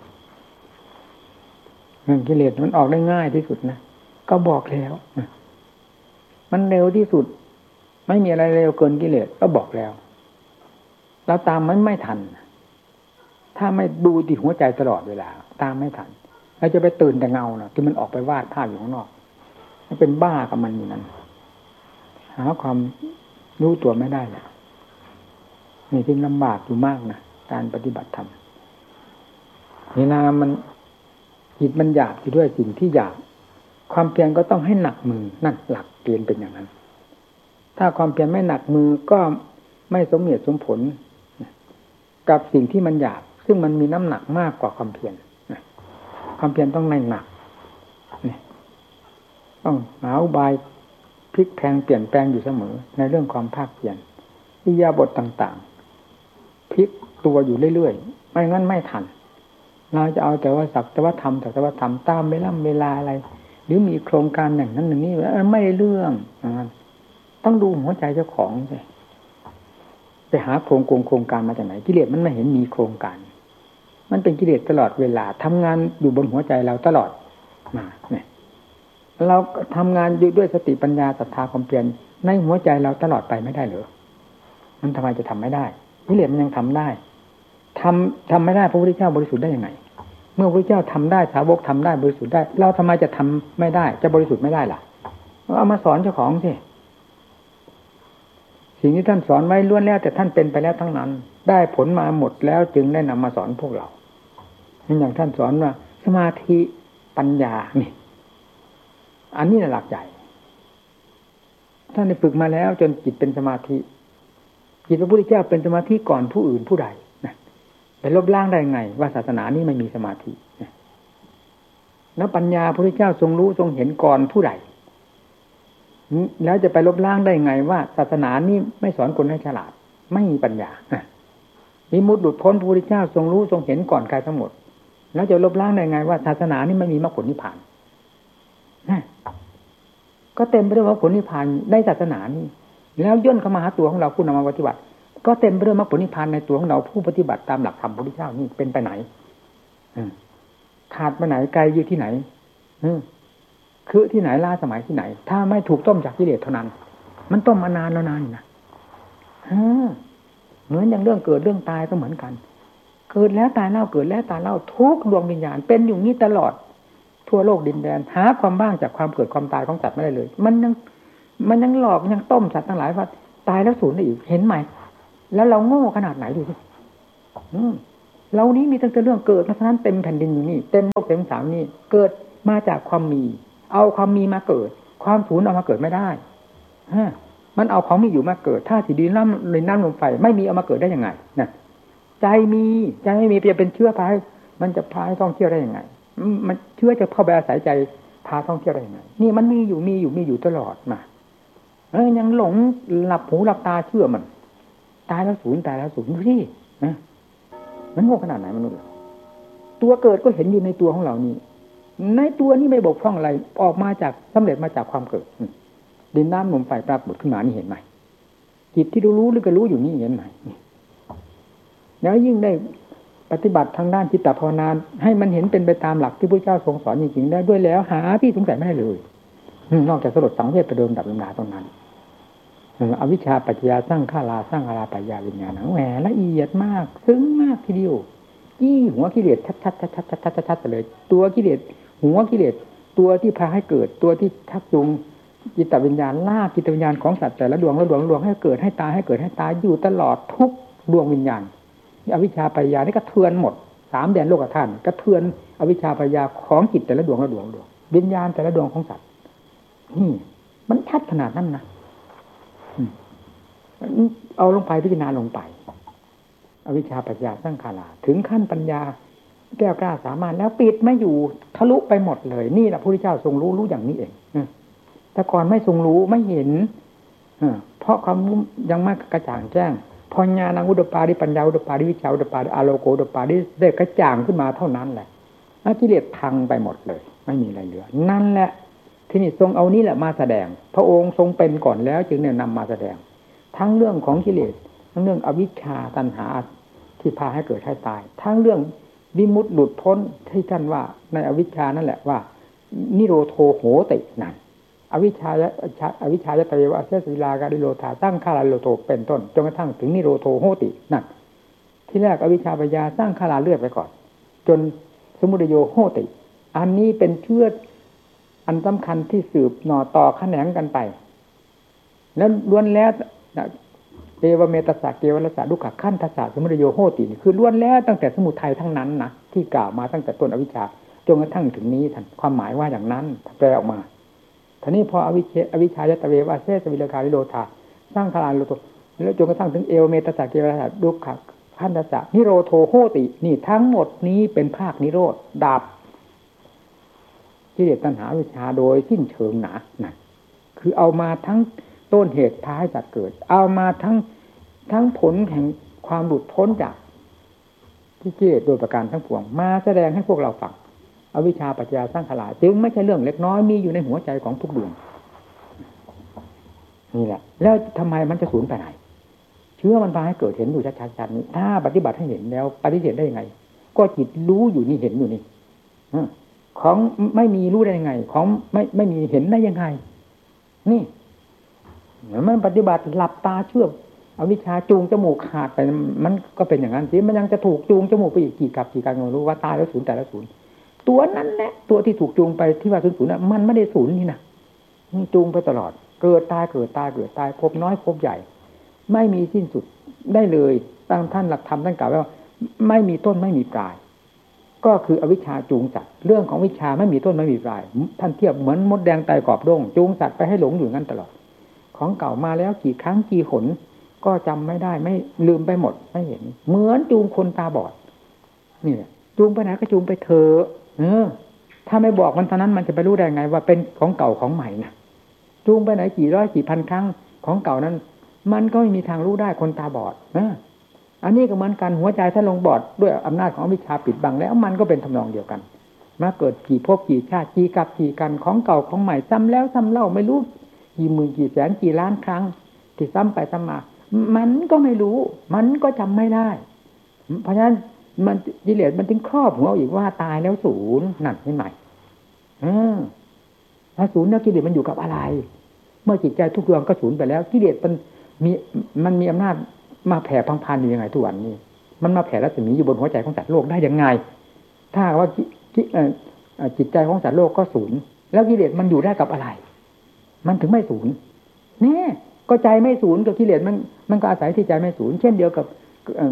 S1: เรื่องกิเลสมันออกได้ง่ายที่สุดนะก็บอกแล้วมันเร็วที่สุดไม่มีอะไรเร็วเกินกิเลสก็บอกแล้วเราตามมันไม่ทันถ้าไม่ดูที่หัวใจตลอดเวลาตามไม่ทันเราจะไปตื่นแต่เงานะที่มันออกไปวาดภาพอยู่ข้างนอกมันเป็นบ้ากับมันอยู่นั้นหาความรู้ตัวไม่ได้แหละนี่ที่ลำบากอยู่มากนะการปฏิบัติธรรมเวลามันจิตมันอยากอยู่ด้วยสิ่งที่อยากความเพียรก็ต้องให้หนักมือนั่นหลักเกณฑ์เป็นอย่างนั้นถ้าความเพียรไม่หนักมือก็ไม่สมเหตุสมผลกับสิ่งที่มันอยากซึ่งมันมีน้ำหนักมากกว่าความเพียรความเพียรต้องในหนักนี่ต้องหาอุบายพลิกแพลงเปลี่ยนแปลงอยู่เสมอในเรื่องความภาคเพียรอิริยาบถต่างๆพลิกตัวอยู่เรื่อยๆไม่งั้นไม่ทันเราจะเอาแต่ว่าสักแต่ว่าทำแต่ว่าทำตามเวลาเวลาอะไรหรือมีโครงการอย่างนั้นอย่างนี้ไม่ได้เรื่องต้องดูหัวใจเจ้าของสิไปหาโครงโครงการมาจากไหนกิเลสมันไม่เห็นมีโครงการมันเป็นกิเลสตลอดเวลาทำงานอยู่บนหัวใจเราตลอดมาเนี่ยเราทำงานอยู่ด้วยสติปัญญาศรัทธาความเพียรในหัวใจเราตลอดไปไม่ได้เหรอมันทำไมจะทำไม่ได้กิเลสมันยังทำได้ทำทำไม่ได้พระพุทธเจ้าบริสุทธิ์ได้ยังไงเมื่อพระพุทธเจ้าทำได้สาวกทำได้บริสุทธิ์ได้เราทำไมจะทำไม่ได้จะบริสุทธิ์ไม่ได้ล่ะเอามาสอนเจ้าของสิสิ่งที่ท่านสอนไว้ล้วนแล้วแต่ท่านเป็นไปแล้วทั้งนั้นได้ผลมาหมดแล้วจึงได้นำมาสอนพวกเราอย่างท่านสอนว่าสมาธิปัญญานี่อันนี้หลักใหญ่ท่านได้ฝึกมาแล้วจนจิตเป็นสมาธิจิตพระพุทธเจ้าเป็นสมาธิก่อนผู้อื่นผู้ใดนะไปลบล้างได้ไงว่าศาสนานี้ไม่มีสมาธิแล้วปัญญาพระพุทธเจ้าทรงรู้ทรงเห็นก่อนผู้ใดแล้วจะไปลบล้างได้ไงว่าศาสนานี้ไม่สอนคนให้ฉลาดไม่มีปัญญาวิมุตติหลุดพ้นพระพุทธเจ้าทรงรู้ทรงเห็นก่อนใครทั้งหมดแล้วจะลบล้างได้ไงว่าศาสนานี้ไม่มีมรรคผลนิพพานก็เต็มไปด้วยมรรคผลนิพพานในศาสนานี้แล้วย่นเข้ามาหาตัวของเราผู้นำมาปฏิบัติก็เต็มไปด้วยมรรคผลนิพพานในตัวของเราผู้ปฏิบัติตามหลักธรรมพระพุทธเจ้านี่เป็นไปไหนขาดไปไหนไกลอยู่ที่ไหนคือที่ไหนล่าสมัยที่ไหนถ้าไม่ถูกต้มจากกิเลสเท่านั้นมันต้มมานานแล้วนานนะเหมือนอย่างเรื่องเกิดเรื่องตายก็เหมือนกันเกิดแล้วตายเล่าเกิดแล้วตายเล่าทุกดวงวิญญาณเป็นอยู่นี้ตลอดทั่วโลกดินแดนหาความบ้างจากความเกิดความตายของสัตว์ไม่ได้เลยมันยังมันยังหลอกยังต้มสัตว์ทั้งหลายว่าตายแล้วสูญได้อีกเห็นไหมแล้วเราโง่ขนาดไหนดูสิเรานี้มีตั้งแต่เรื่องเกิดเพราะฉะนั้นเต็มแผ่นดินอยู่นี่เต็มโลกเต็มสามนี่เกิดมาจากความมีเอาความมีมาเกิดความสูญเอามาเกิดไม่ได้ฮะมันเอาของมีอยู่มาเกิดถ้าสีดินน้ำเลยน้ำลมไฟไม่มีเอามาเกิดได้ยังไงนะใจมีใจไม่มีจะเป็นเชื้อพาให้มันจะพาให้ท่องเที่ยวได้ยังไงมันเชื้อจะเข้าไปอาศัยใจพาท่องเที่ยวได้ยังไงนี่มันมีอยู่มีอยู่มีอยู่ตลอดมาเออยังหลงหลับหูหลับตาเชื่อมันตายแล้วสูญตายแล้วสูญดูสินะมันโง่ขนาดไหนมนุษย์ตัวเกิดก็เห็นอยู่ในตัวของเรานี่ในตัวนี้ไม่บกพร่องอะไรออกมาจากสำเร็จมาจากความเกิดดินน้ำลมไฟปรากฏขึ้นมานี่เห็นไหมจิตที่รู้รู้หรือก็รู้อยู่นี่เห็นไหมแล้วยิ่งได้ปฏิบัติทางด้านจิตตภาวนาให้มันเห็นเป็นไปตามหลักที่พระเจ้าทรงสอนจริงๆได้ด้วยแล้วหาที่สงสัยไม่ได้เลยนอกจากสลดสังเวชไปเดิมดับลำดาตรงนั้นอวิชชาปัจจยาสร้างข้าราสร้างอาราปัจจยาวิญญาณแหมละเอียดมากซึ้งมากทีเดียวยี่หัวกิเลสชัดชัดชัดชัดชัดชัดชัดเลยตัวกิเลสหัวกิเลสตัวที่พาให้เกิดตัวที่ทักจูงจิตวิญญาณล่าจิตวิญญาณของสัตว์แต่ละดวงละดวงละดวงให้เกิดให้ตายให้เกิดให้ตายอยู่ตลอดทุกดวงวิญญาณอวิชชาปัจจยานี่กระเทือนหมดสามแดนโลกธาตุกระเทือนอวิชชาปัจจยาของจิตแต่ละดวงละดวงดวงวิญญาณแต่ละดวงของสัตว์นี่มันชัดขนาดนั้นนะเอาลงไปพิจารณาลงไปอวิชชาปัจจยาสร้างขาราถึงขั้นปัญญาแก้วกล้าสามารถแล้วปิดไม่อยู่ทะลุไปหมดเลยนี่แหละพระพุทธเจ้าทรงรู้รู้อย่างนี้เองแต่ก่อนไม่ทรงรู้ไม่เห็นเพราะความรู้ยังไม่กระจ่างแจ้งพอญาณังอุดปาริปัญญาอุดปาริวิชาอุดปาริอาโลโกอุดปาริได้กระจ่างขึ้นมาเท่านั้นแหละกิเลสพังไปหมดเลยไม่มีอะไรเหลือนั่นแหละที่นี่ทรงเอานี่แหละมาแสดงพระองค์ทรงเป็นก่อนแล้วจึงเนี่ยนำมาแสดงทั้งเรื่องของกิเลสทั้งเรื่องอวิชชาตัณหาที่พาให้เกิดให้ตายทั้งเรื่องวิมุตติหลุดพ้นที่ท่านว่าในอวิชชานั่นแหละว่านิโรโธโหตินั่นอวิชชาอวิชชายตเววะเสสวิลากาดิโลธาสร้างฆาราโลโธเป็นต้นจนกระทั่งถึงนิโรโธโหตินั่นที่แรกอวิชชาปัญญาสร้างฆาราเลือดไปก่อนจนสมุทัยโยโหติอันนี้เป็นเชื้ออันสำคัญที่สืบหน่อต่อแขนงกันไปแล้วล้วนแล้วเอวเมตสะเกวรสะดุขะขันธสะสมุทัยโยโหติคือล้วนแล้วตั้งแต่สมุทัยทั้งนั้นนะที่กล่าวมาตั้งแต่ต้นอวิชชาจนกระทั่งถึงนี้ท่านความหมายว่าอย่างนั้นแปลออกมาทีนี้พออวิชชาอวิชชายตเววะเสสวิลกาลิโลธาสร้างฆาราโลโธแล้วจนกระทั่งถึงเอวเมตสะเกวรสะดุขะขันธสะนิโรโธโหตินี่ทั้งหมดนี้เป็นภาคนิโรธดับกิเลสตัณหาวิชาโดยสิ้นเชิงหนานั่นคือเอามาทั้งต้นเหตุพาให้สัตว์เกิดเอามาทั้งทั้งผลแห่งความหลุดพ้นจากที่กิเลสโดยประการทั้งปวงมาแสดงให้พวกเราฟังอวิชชาปัจจยาสร้างขลาจึงไม่ใช่เรื่องเล็กน้อยมีอยู่ในหัวใจของทุกดวงนี่แหละแล้วทำไมมันจะสูญไปไหนเชื่อมันพาให้เกิดเห็นอยู่ชัดๆนี้ถ้าปฏิบัติให้เห็นแล้วปฏิเสธได้ยังไงก็จิตรู้อยู่นี่เห็นอยู่นี่ของไม่มีรู้ได้ยังไงของไม่ไม่มีเห็นได้ยังไงนี่มันปฏิบัติหลับตาเชื่อเอาวิชาจูงจมูกขาดไปมันก็เป็นอย่างนั้นสิมันยังจะถูกจูงจมูกไปอีกกี่กับกี่การไม่รู้ว่าตายแล้วสูญแต่แล้วสูญตัวนั้นแหละตัวที่ถูกจูงไปที่ว่าสูญสูญน่ะมันไม่ได้สูญนี่นะมันจูงไปตลอดเกิดตายเกิดตายเกิดตายพบน้อยพบใหญ่ไม่มีสิ้นสุดได้เลยตั้งท่านหลักธรรมท่านกล่าวว่าไม่มีต้นไม่มีปลายก็คืออวิชชาจูงสัตว์เรื่องของวิชาไม่มีต้นไม่มีปลายท่านเทียบเหมือนมดแดงไตกรอบด้งจูงสัตว์ไปให้หลงอยู่งั้นตลอดของเก่ามาแล้วกี่ครั้งกี่หนก็จำไม่ได้ไม่ลืมไปหมดไม่เห็นเหมือนจูงคนตาบอดนี่แหละจูงไปไหนก็จูงไปเถอะเออถ้าไม่บอกมันตอนนั้นมันจะไปรู้ได้ไงว่าเป็นของเก่าของใหม่นะจูงไปไหนกี่ร้อยกี่พันครั้งของเก่านั้นมันก็ไม่มีทางรู้ได้คนตาบอดนะอันนี้ก็เหมือนกันหัวใจถ้าลงบอดด้วยอำนาจของวิชาปิดบังแล้วมันก็เป็นทำนองเดียวกันมาเกิดกี่ภพกี่ชาติกี่กับกี่กันของเก่าของใหม่ซ้ำแล้วซ้ำเล่าไม่รู้กี่หมื่นกี่แสนกี่ล้านครั้งที่ซ้ำไปซ้ำมามันก็ไม่รู้มันก็จำไม่ได้เพราะฉะนั้นมันกิเลสมันถึงครอบหัวอีกว่าตายแล้วศูนย์นั่นใช่ไหมเออถ้าศูนย์แล้วกิเลสมันอยู่กับอะไรเมื่อจิตใจทุกดวงก็ศูนย์ไปแล้วกิเลสมันมีมันมีอำนาจมาแผ่พังพันอยู่ยังไงทุกวันนี้มันมาแผ่รัศมีอยู่บนหัวใจของสัตว์โลกได้ยังไงถ้าว่าจิตใจของสัตว์โลกก็ศูนย์แล้วกิเลสมันอยู่ได้กับอะไรมันถึงไม่ศูนย์นี่ก็ใจไม่ศูนย์กับกิเลสมันมันก็อาศัยที่ใจไม่ศูนย์เช่นเดียวกับ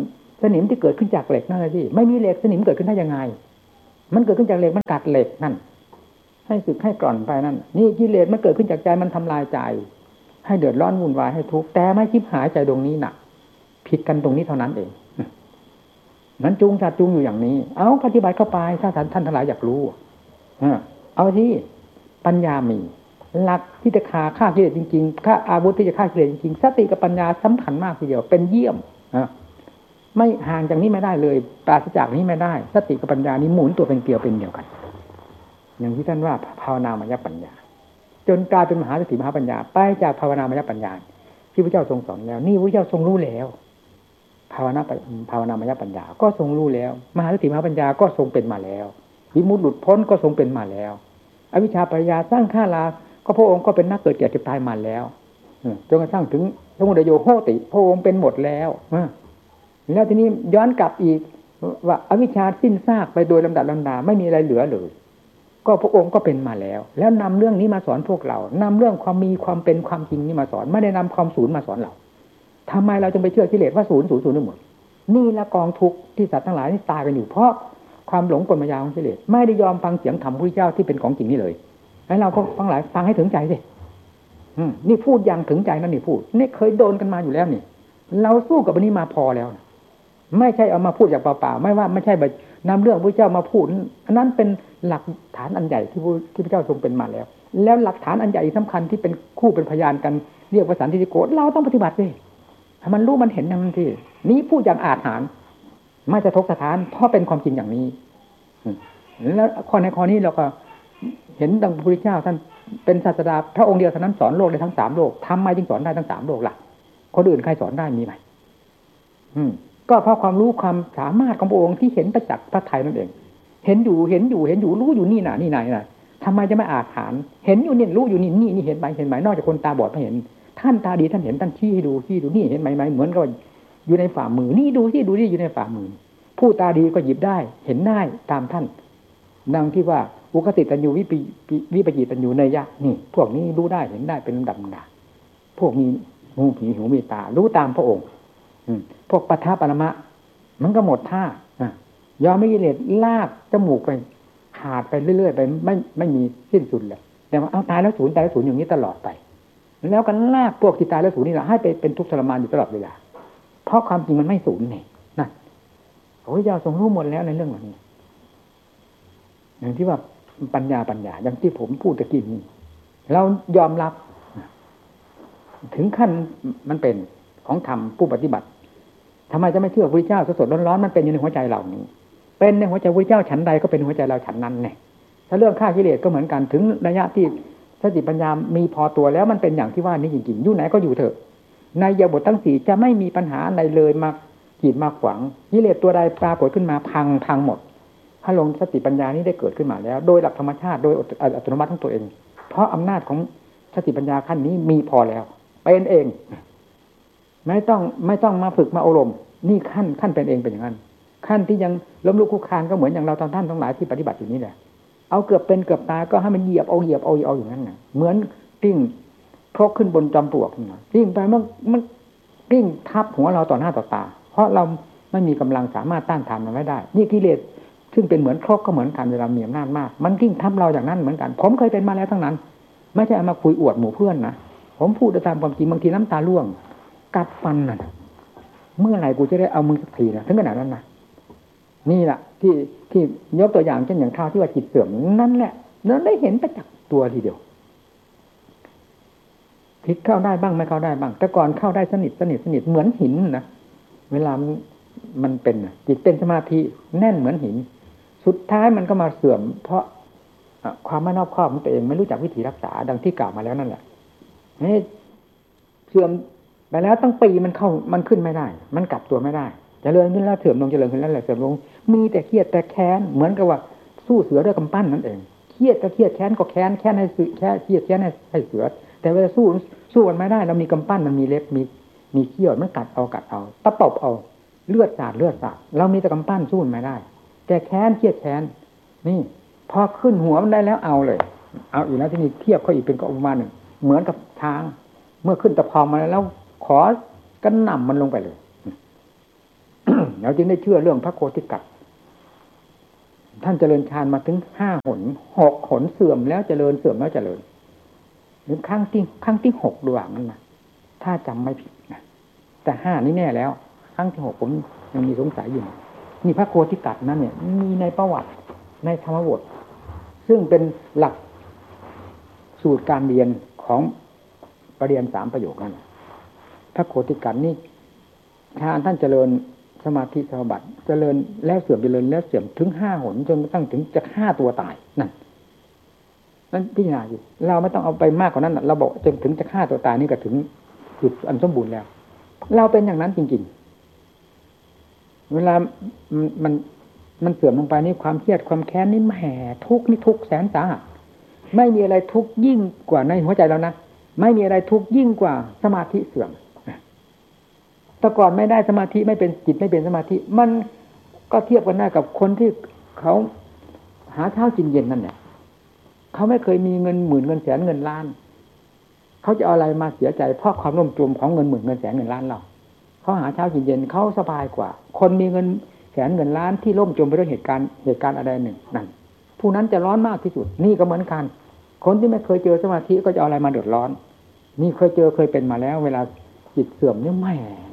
S1: สนิมที่เกิดขึ้นจากเหล็กนั่นแหละที่ไม่มีเหล็กสนิมเกิดขึ้นได้ยังไงมันเกิดขึ้นจากเหล็กมันกัดเหล็กนั่นให้สึกให้กร่อนไปนั่นนี่กิเลสมันเกิดขึ้นจากใจมันทำลายใจให้เดือดร้อนวุ่นวายให้ทุกข์แต่ไม่คิดหายใจตรงนี้หนักผิดกันตรงนี้เท่านั้นเองนั้นจูงจัดจูงอยู่อย่างนี้เอาปฏิบัติเข้าไปถ้าท่านท่านทั้งหลายอยากรู้เอาที่ปัญญามีหลักที่จะฆ่าฆ่ากิเลสจริงๆฆ่าอาวุธที่จะฆ่ากิเลสจริงๆสติกับปัญญาสำคัญมากทีเดียวเป็นเยี่ยมไม่ห่างจากนี้ไม่ได้เลยปราศจากนี้ไม่ได้สติกับปัญญานี้หมุนตัวเป็นเกลียวเป็นเดียวกันอย่างที่ท่านว่าภาวนามยปัญญาจนกลายเป็นมหาสติมหาปัญญาไปจากภาวนามยปัญญาที่พระเจ้าทรงสอนแล้วนี่พระเจ้าทรงรู้แล้วภาวนาภาวนามยปัญญาก็ทรงรู้แล้วมหาสติมหาปัญญาก็ทรงเป็นมาแล้ววิมุตติหลุดพ้นก็ทรงเป็นมาแล้วอวิชชาปัญญาสร้างข้าราก็พระองค์ก็เป็นนักเกิดแก่เจ็บตายมาแล้วจนกระทั่งถึงสมุทัยโยโหติพระองค์เป็นหมดแล้วแล้วทีนี้ย้อนกลับอีกว่าอวิชชาสิ้นซากไปโดยลำดับลำดาไม่มีอะไรเหลือเลยก็พระองค์ก็เป็นมาแล้วแล้วนำเรื่องนี้มาสอนพวกเรานำเรื่องความมีความเป็นความจริงนี้มาสอนไม่ได้นำความศูนย์มาสอนเราทำไมเราจึงไปเชื่อกิเลสว่าศูนย์ศูนย์ศูนย์ทั้งหมดนี่ละกองทุกข์ที่สัตว์ทั้งหลายนี่ตายกันอยู่เพราะความหลงกลมายาของกิเลสไม่ได้ยอมฟังเสียงธรรมพระพุทธเจ้าที่เป็นของจริงนี่เลยให้เราก็ฟังหลายฟังให้ถึงใจสินี่พูดอย่างถึงใจนั่นนี่พูดนี่เคยโดนกันมาอยู่แล้วนี่เราสู้กับอันนี้มาพอแล้วไม่ใช่เอามาพูดอย่างเปล่าๆไม่ว่าไม่ใช่แบบนำเรื่องพระเจ้ามาพูดอันนั้นเป็นหลักฐานอันใหญ่ที่ที่พระเจ้าทรงเป็นมาแล้วแล้วหลักฐานอันใหญ่สำคัญที่เป็นคู่เป็นพยานกันเรียกว่าสันติโกเราต้องปฏิบัติด้วยให้มันรู้มันเห็นอย่างนั้นที่นี้พูดอย่างอาถรรพ์ไม่จะทกสถานเพราะเป็นความจริงอย่างนี้แล้วข้อในข้อนี้เราก็เห็นดังพระพุทธเจ้าท่านเป็นศาสดาพระองค์เดียวเท่านั้นสอนโลกได้ทั้งสามโลกทำไมจึงสอนได้ทั้งสามโลกล่ะคนอื่นใครสอนได้มีไหมอืมก็เพราะความรู้ความสามารถของพระองค์ที่เห็นประจักษ์พระทัยนั่นเองเห็นอยู่เห็นอยู่เห็นอยู่รู้อยู่นี่น่ะนี่ไหนน่ะทำไมจะไม่อาถรรพ์เห็นอยู่นี่รู้อยู่นี่นี่นี่เห็นไหมเห็นไหมนอกจากคนตาบอดไม่เห็นท่านตาดีท่านเห็นท่านชี้ให้ดูชี้ดูนี่เห็นไหมไหมเหมือนกับอยู่ในฝ่ามือนี่ดูที่ดูนี่อยู่ในฝ่ามือผู้ตาดีก็หยิบได้เห็นได้ตามท่านดังที่ว่าอุคติตัญญูวิปวิปจิตัญญูเนยยะนี่พวกนี้รู้ได้เห็นได้เป็นลำดับลำดับพวกนี้หูผีหูมีตารู้ตามพระองค์พวกปัทภปรมะมันก็หมดท่ายอมไม่กิเลสลากจมูกไปขาดไปเรื่อยๆไปไม่ไม่มีสิ้นสุดเลยแต่ว่าเอาตายแล้วศูนย์ตายแล้วศูนย์อย่างนี้ตลอดไปแล้วกันลากพวกที่ตายแล้วศูนย์นี่แหละให้ไปเป็นทุกข์ทรมานอยู่ตลอดเวลาเพราะความจริงมันไม่ศูนย์นี่นั่นพระพุทธเจ้าทรงรู้หมดแล้วในเรื่องเหล่านี้อย่างที่ว่าปัญญาปัญญาอย่างที่ผมพูดตะกี้นี้เรายอมรับถึงขั้นมันเป็นของธรรมผู้ปฏิบัติทำไมจะไม่เชื่อพระพุทธเจ้าสดๆร้อนๆมันเป็นอยู่ในหัวใจเรานี้เป็นในหัวใจพระพุทธเจ้าฉันใดก็เป็นหัวใจเราฉันนั้นไงถ้าเรื่องฆ่ากิเลสก็เหมือนกันถึงระยะที่สติปัญญามีพอตัวแล้วมันเป็นอย่างที่ว่านี้จริงๆอยู่ไหนก็อยู่เถอะในยบททั้งสี่จะไม่มีปัญหาใดเลยมากีดมาขวางกิเลสตัวใดปรากฏขึ้นมาพังพังหมดถ้าลงสติปัญญานี้ได้เกิดขึ้นมาแล้วโดยหลักธรรมชาติโดยอัตโนมัติของตัวเองเพราะอำนาจของสติปัญญาขั้นนี้มีพอแล้วเป็นเองไม่ต้องไม่ต้องมาฝึกมาอบรมนี่ขั้นขั้นเป็นเองเป็นอย่างนั้นขั้นที่ยังล้มลุกคลุกคลานก็เหมือนอย่างเราท่านทั้งหลายที่ปฏิบัติอยู่นี้แหละเอาเกือบเป็นเกือบตายก็ให้มันเหยียบเอาเหยียบเอาเอาอย่างนั้นน่ะเหมือนกิ้งพกขึ้นบนจอมปลวกนะกิ้งไปมันมันกิ้งทับหัวเราต่อหน้าต่อตาเพราะเราไม่มีกำลังสามารถต้านทานมันไม่ได้นี่กิเลสซึ่งเป็นเหมือนครกก็เหมือนกันเวลามีอำนาจมากมันกิ้งทับเราอย่างนั้นเหมือนกันผมเคยเป็นมาแล้วทั้งนั้นไม่ใช่เอามาคุยอวดหมู่เพื่อนนะผมพูดตามความจริงบางทีน้ำตาร่วงกัดฟันน่ะเมื่อไหร่กูจะได้เอามือสักทีนะถึงขนาดนั้นนะนี่แหละที่ที่ยกตัวอย่างเช่นอย่างข้าวที่ว่าจิตเสื่อมนั่นแหละเราได้เห็นไปจากตัวทีเดียวผิดเข้าได้บ้างไม่เข้าได้บ้างแต่ก่อนเข้าได้สนิทสนิทสนิทเหมือนหินนะเวลามันเป็นจิตเป็นสมาธิแน่นเหมือนหินสุดท้ายมันก็มาเสื่อมเพราะความไม่รอบคอบของตัวเองไม่รู้จักวิธีรักษาดังที่กล่าวมาแล้วนั่นแหละนี่เสื่อมไปแล้วตั้งปีมันเข้ามันขึ้นไม่ได้มันกลับตัวไม่ได้เจริญขึ้นแล้วเสื่อมลงเจริญขึ้นแล้วแหละเสื่อมลงมีแต่เครียดแต่แค้นเหมือนกับว่าสู้เสือด้วยกำปั้นนั่นเองเครียดก็เครียดแค้นก็แค้นแค้นให้แค่เครียดแค้นให้ให้เสือแต่เวลาสู้สู้มันไม่ได้เรามีกำปั้นมันมีเล็บมีมีเขี้ยวมันกัดเอากัดเอาตะปบเอาเลือดสาดเลือดสาดเรามีแต่กำปั้นสู้มันไม่ได้แต่แค้นเครียดแค้นนี่พอขึ้นหัวมันได้แล้วเอาเลยเอาอีกแล้วที่นี่เทียบเขาอีกเป็นก็ประมาณหนึ่งเหมือนกับช้างเมื่อขึ้นตะพองมาแล้วขอกระหน่ำมันลงไปเลยเราจึงได้เชื่อเรื่องพระโคติกัสท่านเจริญฌานมาถึงห้าหนหกหนเสื่อมแล้วเจริญเสื่อมแล้วเจริญหรือครั้งที่ครั้งที่หกด้วยนั่นนะถ้าจำไม่ผิดนะแต่ห้านี่แน่แล้วครั้งที่หกผมยังมีสงสัยอยู่นี่พระโคติกัสนั้นเนี่ยมีในประวัติในธรรมบทซึ่งเป็นหลักสูตรการเรียนของปริญญาสามประโยคนั้นพระโคติกัสนี่ท่านเจริญสมาธิสมาบัติเจริญแล้วเสื่อมเจริญแล้วเสื่อมถึงห้าหนจนกระทั่งถึงจะฆ่าตัวตายนั่นนั่นพิจารณาอยู่เราไม่ต้องเอาไปมากกว่านั้นเราบอกจนถึงจะฆ่าตัวตายนี่ก็ถึงจุดอันสมบูรณ์แล้วเราเป็นอย่างนั้นจริงๆเวลามันมันมันเสื่อมลงไปนี่ความเครียดความแค้นนี่แหมทุกข์นี่ทุกข์แสนสาหัสไม่มีอะไรทุกข์ยิ่งกว่าในหัวใจเรานะไม่มีอะไรทุกข์ยิ่งกว่าสมาธิเสื่อมแต่ก่อนไม่ได้สมาธิไม่เป็นจิตไม่เป็นสมาธิมันก็เทียบกันได้กับคนที่เขาหาเช้ากินเย็นนั่นแหละเขาไม่เคยมีเงินหมื่นเงินแสนเงินล้านเขาจะเอาอะไรมาเสียใจเพราะความล่มจมของเงินหมื่นเงินแสนเงินล้านเราเขาหาเช้ากินเย็นเขาสบายกว่าคนมีเงินแสนเงินล้านที่ล่มจมไปด้วยเหตุการณ์เหตุการณ์อะไรหนึ่งนั่นผู้นั้นจะร้อนมากที่สุดนี่ก็เหมือนกันคนที่ไม่เคยเจอสมาธิก็จะเอาอะไรมาเดือดร้อนนี่เคยเจอเคยเป็นมาแล้วเวลาจิตเสื่อมนี่แหม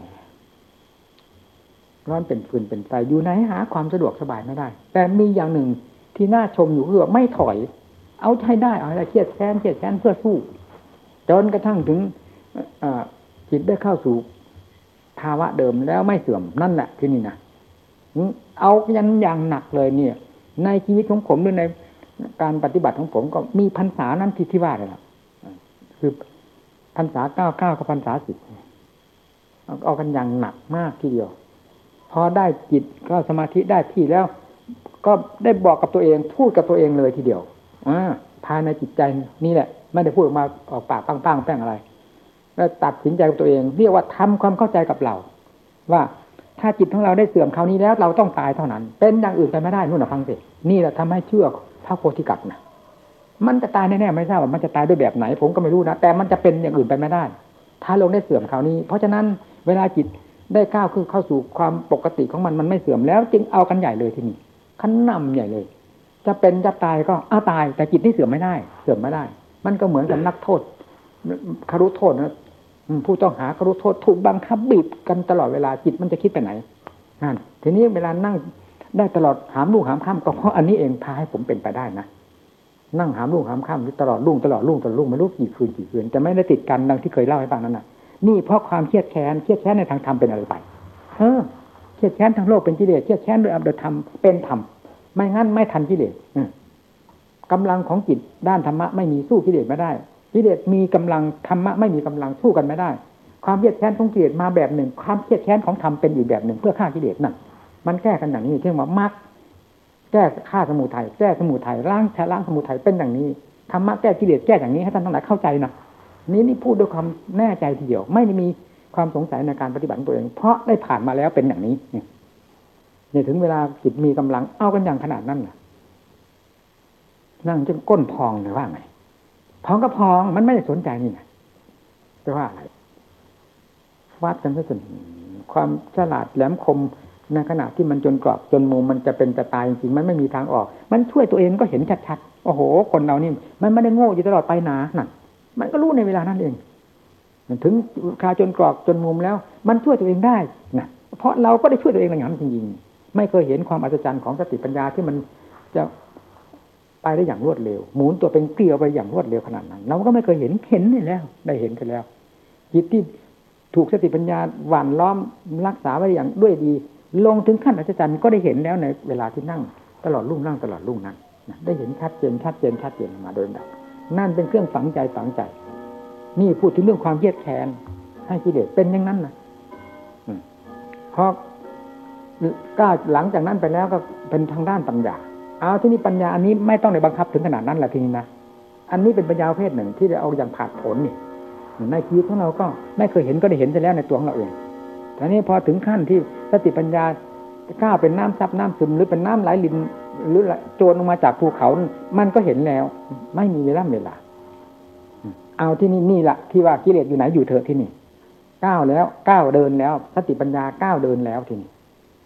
S1: ร้อนเป็นฟืนเป็นไฟอยู่ไหนหาความสะดวกสบายไม่ได้แต่มีอย่างหนึ่งที่น่าชมอยู่คือไม่ถอยเอาใช้ได้เอาอะไรเครียดแค้นเครียดแค้นเพื่อสู้จนกระทั่งถึงจิตได้เข้าสู่ภาวะเดิมแล้วไม่เสื่อมนั่นแหละที่นี่นะเอายันอย่างหนักเลยเนี่ยในชีวิตของผมหรือในการปฏิบัติของผมก็มีพรรษานั้นที่ที่ว่าเลยนะคือพรรษาเก้าเก้ากับพรรษาสิบเอากันอย่างหนักมากทีเดียวพอได้จิตก็สมาธิได้ที่แล้วก็ได้บอกกับตัวเองพูดกับตัวเองเลยทีเดียวอ่าภายในจิตใจนี่แหละไม่ได้พูดออกมาออกปากปังๆแป้งอะไรแล้วตัดสินใจกับตัวเองเรียกว่าทำความเข้าใจกับเราว่าถ้าจิตของเราได้เสื่อมคราวนี้แล้วเราต้องตายเท่านั้นเป็นอย่างอื่นไปไม่ได้นู่นน่ะฟังสินี่แหละทำให้เชื่อพระโพธิกัสนะมันจะตายแน่ๆไม่ทราบว่ามันจะตายด้วยแบบไหนผมก็ไม่รู้นะแต่มันจะเป็นอย่างอื่นไปไม่ได้ถ้าลงได้เสื่อมคราวนี้เพราะฉะนั้นเวลาจิตได้ก้าวคือเข้าสู่ความปกติของมันมันไม่เสื่อมแล้วจึงเอากันใหญ่เลยที่นี่ขั้นนำใหญ่เลยจะเป็นจะตายก็อ้าตายแต่จิตที่เสื่อมไม่ได้เสื่อมไม่ได้มันก็เหมือนกับนักโทษคารุโทษนะผู้ต้องหาคารุโทษถูกบังคับบีบกันตลอดเวลาจิตมันจะคิดไปไหนนั่นทีนี้เวลานั่งได้ตลอดหามลุ่งหามค่ำก็เพราะอันนี้เองพาให้ผมเป็นไปได้นะนั่งหามลุ่งหามค่ำตลอดลุ่งตลอดลุ่งตลอดลุ่งไม่รู้กี่คืนกี่คืนจะไม่ได้ติดกันดังที่เคยเล่าให้ฟังนั้นน่ะนี่เพราะความเครียดแค้นเครียดแค้นในทางธรรมเป็นอะไรไปเออเครียดแค้นทางโลกเป็นกิเลสเครียดแค้นโดยอำนาจธรรมเป็นธรรมไม่งั้นไม่ทันกิเลสกำลังของจิตด้านธรรมะไม่มีสู้กิเลสไม่ได้กิเลสมีกำลังธรรมะไม่มีกำลังสู้กันไม่ได้ความเครียดแค้นของกิเลสมาแบบหนึ่งความเครียดแค้นของธรรมเป็นอีกแบบหนึ่งเพื่อฆ่ากิเลสนั่นมันแก้กันอย่างนี้เรียกว่ามรรคแก้ฆ่าสมุทัยแก้สมุทัยล้างล้างสมุทัยเป็นอย่างนี้ธรรมะแก้กิเลสแก้อย่างนี้ให้ท่านทั้งหลายเข้าใจนะนี้นี่พูดด้วยความแน่ใจทีเดียวไม่ได้มีความสงสัยในการปฏิบัติตัวเองเพราะได้ผ่านมาแล้วเป็นอย่างนี้เนี่ยถึงเวลาจิตมีกำลังเอากันอย่างขนาดนั้นน่ะนั่งจนก้นพองเลยว่าไงพองก็พองมันไม่ได้สนใจนี่นะจะว่าอะไรวัดกันซะจนความฉลาดแหลมคมในขณะที่มันจนกรอบจนมุมมันจะเป็นจะตายจริงๆมันไม่มีทางออกมันช่วยตัวเองก็เห็นชัดๆโอ้โหคนเรานี่มันไม่ได้โง่อยู่ตลอดไปนะนั่นมันก็รู้ในเวลานั้นเองถึงคาจนกรอบจนมุมแล้วมันช่วยตัวเองได้นะเพราะเราก็ได้ช่วยตัวเองอย่างนั้นจริงๆไม่เคยเห็นความอัศจรรย์ของสติปัญญาที่มันจะไปได้อย่างรวดเร็วหมุนตัวเป็นเกลียวไปอย่างรวดเร็วขนาดนั้นเราก็ไม่เคยเห็นเห็นนี่แล้วได้เห็นกันแล้วจิตที่ถูกสติปัญญาหว่านล้อมรักษาไว้อย่างด้วยดีลงถึงขั้นอัศจรรย์ก็ได้เห็นแล้วในเวลาที่นั่งตลอดรุ่งนั่งตลอดรุ่งนั้นได้เห็นชัดเจนชัดเจนชัดเจนมาโดยลำดับนั่นเป็นเครื่องฝังใจฝังใจนี่พูดถึงเรื่องความเครียดแค้นให้กิเลสเป็นอย่างนั้นนะเพราะก้าวหลังจากนั้นไปแล้วก็เป็นทางด้านปัญญาเอาที่นี่ปัญญาอันนี้ไม่ต้องในบังคับถึงขนาดนั้นแหละทีนี้นะอันนี้เป็นปัญญาประเภทหนึ่งที่ได้เอาอย่างผ่าผลนี่ในชีวิตของเราก็ไม่เคยเห็นก็ได้เห็นไปแล้วในตัวของเราเองทีนี้พอถึงขั้นที่สติปัญญาก้าวเป็นน้ำซับน้ำซึมหรือเป็นน้ำไหลลินหรือโจรลงมาจากภูเขามันก็เห็นแล้วไม่มีเวลาเวลาเอาที่นี่นี่แหละที่ว่ากิเลสอยู่ไหนอยู่เถอะที่นี่ก้าวแล้วก้าวเดินแล้วสติปัญญาก้าวเดินแล้วทีนี้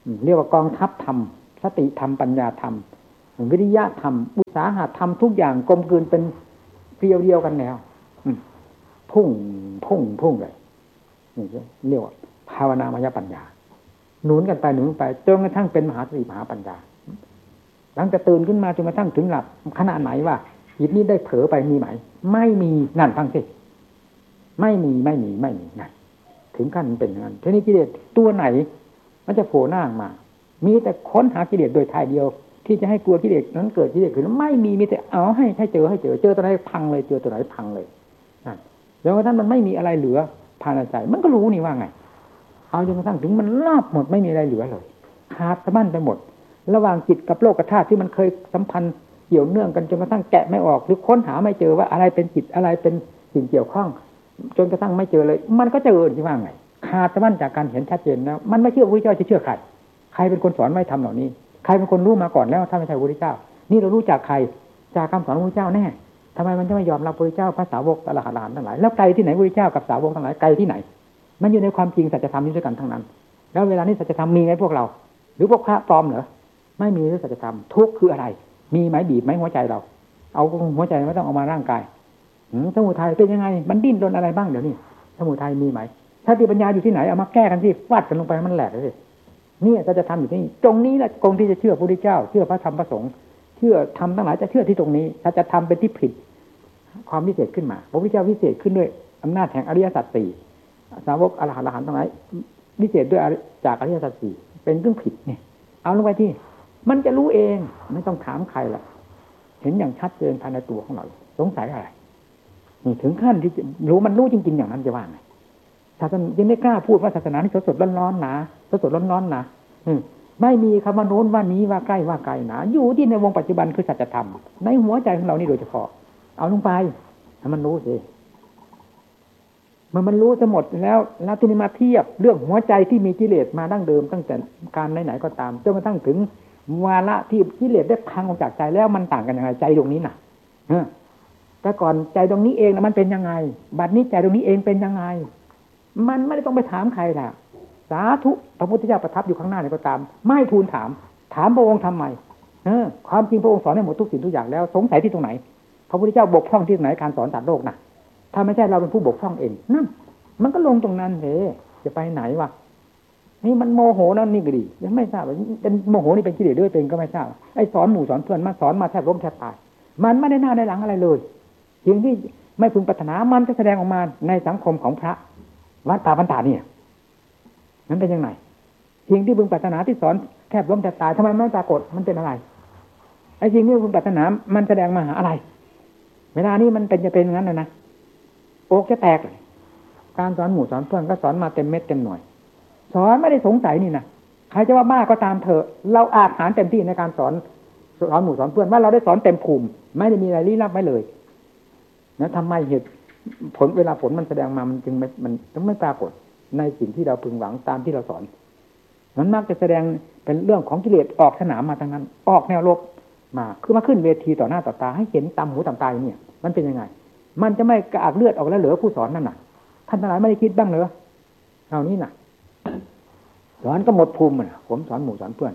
S1: เรียกว่ากองทัพธรรมสติธรรมปัญญาธรรมวิริยะธรรมอุตสาหะธรรมทุกอย่างกลมกลืนเป็นเกลียวเดียวกันแล้วพุ่งพุ่งพุ่งเลยนี่เรียกว่าภาวนามยปัญญาหนุนกันไปหนุนไปจนกระทั่งเป็นมหาสติมหาปัญญาหลังจากตื่นขึ้นมาจนกระทั่งถึงหลับขนาดไหนว่าจิตนี้ได้เผลอไปมีไหมไม่มีนั่นฟังสิไม่มีไม่มีไม่มีนั่นถึงขั้นเป็นอย่างนั้นทีนี้กิเลสตัวไหนมันจะโผล่หน้ามามีแต่ค้นหากิเลสโดยทายเดียวที่จะให้กลัวกิเลสนั้นเกิดกิเลสขึ้นไม่มีมีแต่เอาให้ให้เจอให้เจอเจอตัวไหนพังเลยเจอตัวไหนพังเลยนั่นแล้วกระทั่งมันไม่มีอะไรเหลือภายในใจมันก็รู้นี่ว่าไงเอาจนกระทั่งถึงมันลาบหมดไม่มีอะไรเหลือเลยขาดสะบั้นไปหมดระหว่างจิตกับโลกธาตุที่มันเคยสัมพันธ์เกี่ยวเนื่องกันจนกระทั่งแกะไม่ออกหรือค้นหาไม่เจอว่าอะไรเป็นจิตอะไรเป็นสิ่งเกี่ยวข้องจนกระทั่งไม่เจอเลยมันก็เจอที่ว่าไงขาดสะบั้นจากการเห็นชัดเจนแล้วมันไม่เชื่อพระพุทธเจ้าจะเชื่อใครใครเป็นคนสอนไม่ทำเหล่านี้ใครเป็นคนรู้มาก่อนแล้วถ้าไม่ใช่พระพุทธเจ้านี่เรารู้จากใครจากคำสอนพระพุทธเจ้าแน่ทำไมมันจะไม่ยอมรับพระพุทธเจ้าพระสาวกอรหันต์ทั้งหลายแล้วไกลที่ไหนพระพุทธเจ้ากับสาวกทั้งหลายไกลที่ไหนมันอยู่ในความจริงสัจธรรมนี้ด้วยกันทั้งนั้นแล้วเวลานี้สัจธรรมมีไหมพวกเราหรือพวกพระปลอมเหรอไม่มีสัจธรรมทุกข์คืออะไรมีไหมบีบไหมหัวใจเราเอาหัวใจไม่ต้องเอามาร่างกายสมุทัยเป็นยังไงมันดิ้นรนอะไรบ้างเดี๋ยวนี้สมุทัยมีไหมสติปัญญาอยู่ที่ไหนเอามาแก้กันสิฟาดกันลงไปมันแหลกเลยนี่สัจธรรมอยู่ที่นี่ตรงนี้แหละตรงที่จะเชื่อพระพุทธเจ้าเชื่อพระธรรมพระสงฆ์เชื่อธรรมทั้งหลายจะเชื่อที่ตรงนี้สัจธรรมเป็นที่ผิดความพิเศษขึ้นมาพระพุทธเจ้าพิเศษขึ้นด้วยอำนาจแห่งอริยสัจสี่สาวกอรหันต์ทั้งหลายพิเศษด้วยจากอริยสัจสี่เป็นเรื่องผิดเนี่ยเอาลงไปที่มันจะรู้เองไม่ต้องถามใครละเห็นอย่างชัดเจนภายในตัวของเราสงสัยอะไรนี่ถึงขั้นที่รู้มันรู้จริงๆอย่างนั้นจะว่าไงศาสนายังไม่กล้าพูดว่าศาสนานี่สดๆร้อนๆหนาสดๆร้อนๆหนาไม่มีคำว่าโน้นว่านี้ว่าใกล้ว่าไกลหนาอยู่ที่ในวงปัจจุบันคือสัจธรรมในหัวใจของเรานี่โดยเฉพาะเอาลงไปให้มันรู้สิมันมันรู้จะหมดแล้วแล้วที่นี่มาเทียบเรื่องหัวใจที่มีกิเลสมาดั้งเดิมตั้งแต่การไหนๆก็ตามจนกระทั่งถึงวาระที่กิเลสได้พังออกจากใจแล้วมันต่างกันยังไงใจตรงนี้น่ะแต่ก่อนใจตรงนี้เองนะมันเป็นยังไงบัดนี้ใจตรงนี้เองเป็นยังไงมันไม่ได้ต้องไปถามใครล่ะสาธุพระพุทธเจ้าประทับอยู่ข้างหน้านี่ก็ตามไม่ทูลถามถามพระองค์ทำไมเออความจริงพระองค์สอนให้หมดทุกสิ่งทุกอย่างแล้วสงสัยที่ตรงไหนพระพุทธเจ้าบกพร่องที่ตรงไหนการสอนสัตว์โลกน่ะถ้าไม่ใช่เราเป็นผู้บกพร่องเองนั่นมันก็ลงตรงนั้นเฮ้จะไปไหนวะนี่มันโมโหนั่นนี่ก็ดียังไม่ทราบว่าเป็นโมโหนี่เป็นกิเลสด้วยเป็นก็ไม่ทราบไอ้สอนหมู่สอนเพื่อนมาสอนมาแทบล้มแทบตายมันไม่ได้หน้าได้หลังอะไรเลยสิ่งที่ไม่พึงปรารถนามันจะแสดงออกมาในสังคมของพระวัดป่าบรรดาเนี่ยนั้นเป็นยังไงสิ่งที่พึงปรารถนาที่สอนแทบล้มแทบตายทำไมไม่ปรากฏมันเป็นอะไรไอ้สิ่งที่พึงปรารถนามันแสดงมาหาอะไรเวลานี้มันเป็นจะเป็นงั้นนะนะโอกจะแตกเลยการสอนหมู่สอนเพื่อนก็สอนมาเต็มเม็ดเต็มหน่วยสอนไม่ได้สงสัยนี่นะใครจะว่าบ้าก็ตามเถอะเราอาจหารเต็มที่ในการสอนสอนหมู่สอนเพื่อนว่าเราได้สอนเต็มภูมิไม่ได้มีอะไรลี้ลับไว้เลยนะทำไมเหตุผลเวลาผลมันแสดงมามันจึงไม่มันจึงไม่ปรากฏในสิ่งที่เราพึงหวังตามที่เราสอนมันมักจะแสดงเป็นเรื่องของกิเลสออกสนามมาทั้งนั้นออกแนวรบมาคือมาขึ้นเวทีต่อหน้าต่อตาให้เห็นตามหูตามตาอย่างนี้มันเป็นยังไงมันจะไม่กระอักเลือดออกแล้วเหลือผู้สอนนั่นน่ะท่านทั้งหลายไม่ได้คิดบ้างเหรอเอานี่น่ะสอนก็หมดภูมิน่ะผมสอนหมู่สอนเพื่อน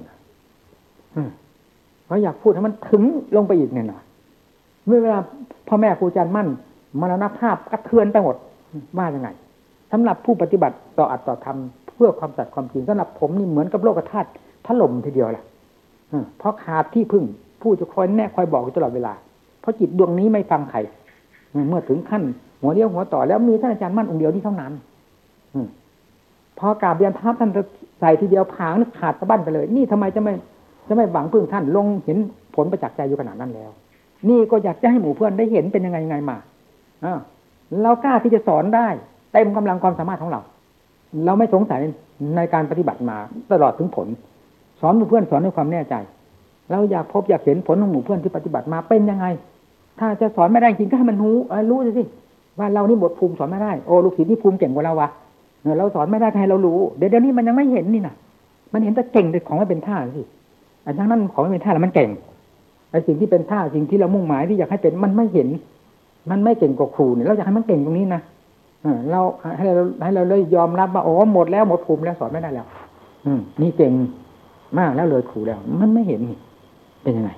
S1: เพราะอยากพูดให้มันถึงลงไปอีกเนี่ยนะเมื่อเวลาพ่อแม่ครูอาจารย์มั่นมรณภาพกระเทือนไปหมดว่ายังไงสำหรับผู้ปฏิบัติต่ออัตต่อธรรมเพื่อความสัตย์ความจริงสำหรับผมนี่เหมือนกับโลกธาตุถล่มทีเดียวแหละเพราะขาดที่พึ่งผู้จะคอยแน่คอยบอกอยู่ตลอดเวลาเพราะจิตดวงนี้ไม่ฟังใครเมื่อถึงขั้นหัวเลี้ยวหัวต่อแล้วมีท่านอาจารย์มั่นองค์เดียวที่เท่านั้นพอกราบเรียนพระท่านใส่ทีเดียวผางนึกขาดสะบั้นไปเลยนี่ทำไมจะไม่จะไม่หวังพึ่งท่านลงเห็นผลประจักษ์ใจอยู่ขนาดนั้นแล้วนี่ก็อยากจะให้หมู่เพื่อนได้เห็นเป็นยังไงยังไงมาเรากล้าที่จะสอนได้เต็มกำลังความสามารถของเราเราไม่สงสัยในการปฏิบัติมาตลอดถึงผลสอนหมู่เพื่อนสอนด้วยความแน่ใจเราอยากพบอยากเห็นผลของหมู่เพื่อนที่ปฏิบัติมาเป็นยังไงถ้าจะสอนไม่ได้จริงก็ให้มันรู้รู้สิว่าเรานี่บทภูมิสอนไม่ได้โอ้ลูกศิษย์นี่ภูมิเก่งกว่าเราวะเราสอนไม่ได้ให้เรารู้เดี๋ยวเดี๋ยวนี้มันยังไม่เห็นนี่นะมันเห็นแต่เก่งแต่ของไม่เป็นท่าสิอันทั้งนั้นของไม่เป็นท่าแล้วมันเก่งไอ้สิ่งที่เป็นท่าสิ่งที่เรามุ่งหมายที่อยากให้เป็นมันไม่เห็นมันไม่เก่งกว่าครูเนี่ยเราอยากให้มันเก่งตรงนี้นะเราให้เราให้เราเลยยอมรับว่าโอ้หมดแล้วหมดภูมิแล้วสอนไม่ได้แล้วอืมนี่เก่งมากแล้วเลยขู่แล้วมันไม่เห็นนี่เป็นยังไง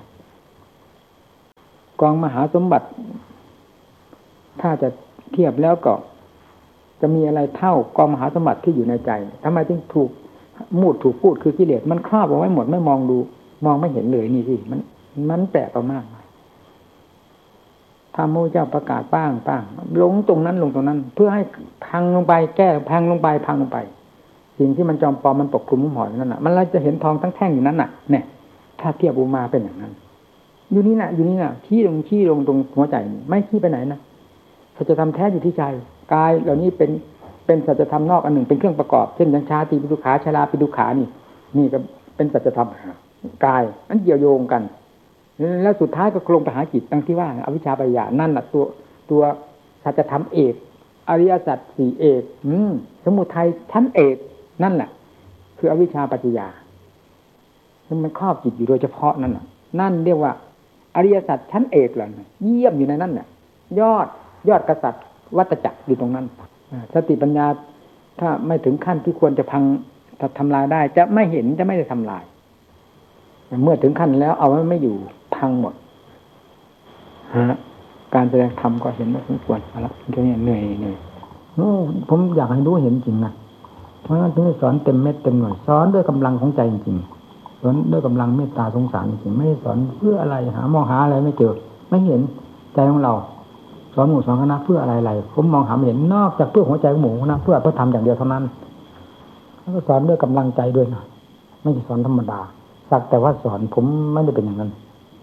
S1: กองมหาสมบัติถ้าจะเทียบแล้วก็จะมีอะไรเท่ากองมหาสมบัติที่อยู่ในใจทำไมถึงถูกมูดถูกพูดคือกิเลสมันครอบเอาไว้หมดไม่มองดูมองไม่เห็นเลยนี่สิมันมันแปลกมากถ้าพระเจ้าประกาศป้างป้างลงตรงนั้นลงตรงนั้นเพื่อให้พังลงไปแก้พังลงไปพังลงไปสิ่งที่มันจอมปลอมมันปกคลุมหุ้มห่อนั่นน่ะมันเราจะเห็นทองทั้งแท่งอยู่นั้นน่ะเนี่ยถ้าเทียบอุมาเป็นอย่างนั้นอยู่นี่น่ะอยู่นี่น่ะขี้ลงขี้ลงตรงหัวใจไม่ขี้ไปไหนนะสัจธรรมแท้อยู่ที่ใจกายเหล่านี้เป็นเป็นสัจธรรมนอกอันหนึ่งเป็นเครื่องประกอบเช่นยังชาติปิดุขาชราปิดุขานี่นี่ก็เป็นสัจธรรมกายอันเกี่ยวโยงกันแล้วสุดท้ายก็ลงไปหาจิตดังที่ว่าอวิชชาปัญญานั่นแหละตัวตัวสัจธรรมเอกอริยสัจสี่เอกอืมสมุทัยชั้นเอกนั่นแหละคืออวิชชาปัจจยามันครอบจิตอยู่โดยเฉพาะนั่นน่ะนั่นเรียกว่าอริยสัจชั้นเอกล่ะเยี่ยมอยู่ในนั้นน่ะยอดยอดกษัตริย์วัฏจักรอยู่ตรงนั้นสติปัญญาถ้าไม่ถึงขั้นที่ควรจะพังทำลายได้จะไม่เห็นจะไม่ได้ทำลายเมื่อถึงขั้นแล้วเอาไว้ไม่อยู่พังหมดฮะการแสดงธรรมก็เห็นว่าสมควรเอาละแค่นี้เหนื่อยเหนื่อยผมอยากให้รู้เห็นจริงนะเพราะฉะนั้นถึงได้สอนเต็มเม็ดเต็มหน่วยสอนด้วยกำลังของใจจริงๆสอนด้วยกำลังเมตตาสงสารจริงๆไม่ได้สอนเพื่ออะไรหามองหาอะไรไม่เจอไม่เห็นใจของเราสอนหมู่สอนคณะเพื่ออะไรๆผมมองหาไม่เห็นนอกจากเพื่อหัวใจของหมู่คณะเพื่อเพื่อทำอย่างเดียวเท่านั้นแล้วก็สอนด้วยกำลังใจด้วยนะไม่ใช่สอนธรรมดาสักแต่ว่าสอนผมไม่ได้เป็นอย่างนั้น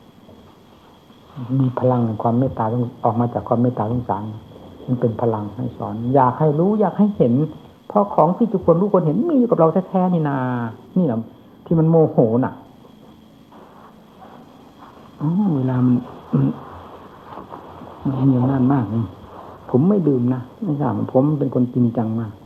S1: มีพลังความเมตตาออกมาจากความเมตตาสงสารมันเป็นพลังให้สอนอยากให้รู้อยากให้เห็นเพราะของที่ทุกคนรู้คนเห็นมีอยู่กับเราแท้ๆนี่นานี่แหละที่มันโมโหน่ะอ๋อเวลามันมันมีอำนาจมากนี่ผมไม่ดื่มนะไม่ทราบผมเป็นคนจริงจังมาก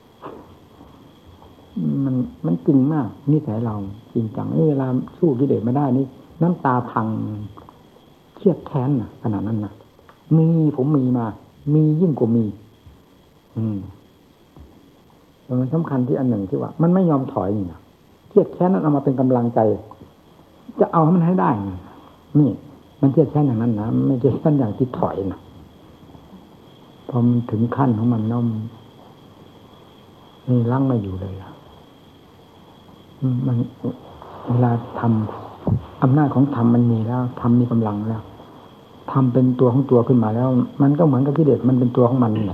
S1: มันมันจริงมากนิสัยเราจริงจังเวลาสู้กิเลสไม่ได้นี่น้ำตาพังเครียดแค้นน่ะขนาดนั้นน่ะมีผมมีมามียิ่งกว่ามีอืมมันสำคัญที่อันหนึ่งที่ว่ามันไม่ยอมถอยนี่นะเครียดแค้นนั้นเอามาเป็นกำลังใจจะเอาให้มันให้ได้นี่มันเครียดแค้นอย่างนั้นนะไม่ใช่ขั้นอย่างที่ถอยนะพอมันถึงขั้นของมันน้อมนี่ลังไม่อยู่เลยอ่ะมันเวลาทำอำนาจของธรรมมันมีแล้วธรรมมีกำลังแล้วธรรมเป็นตัวของตัวขึ้นมาแล้วมันก็เหมือนกับกิเลสมันเป็นตัวของมันนี่แหละ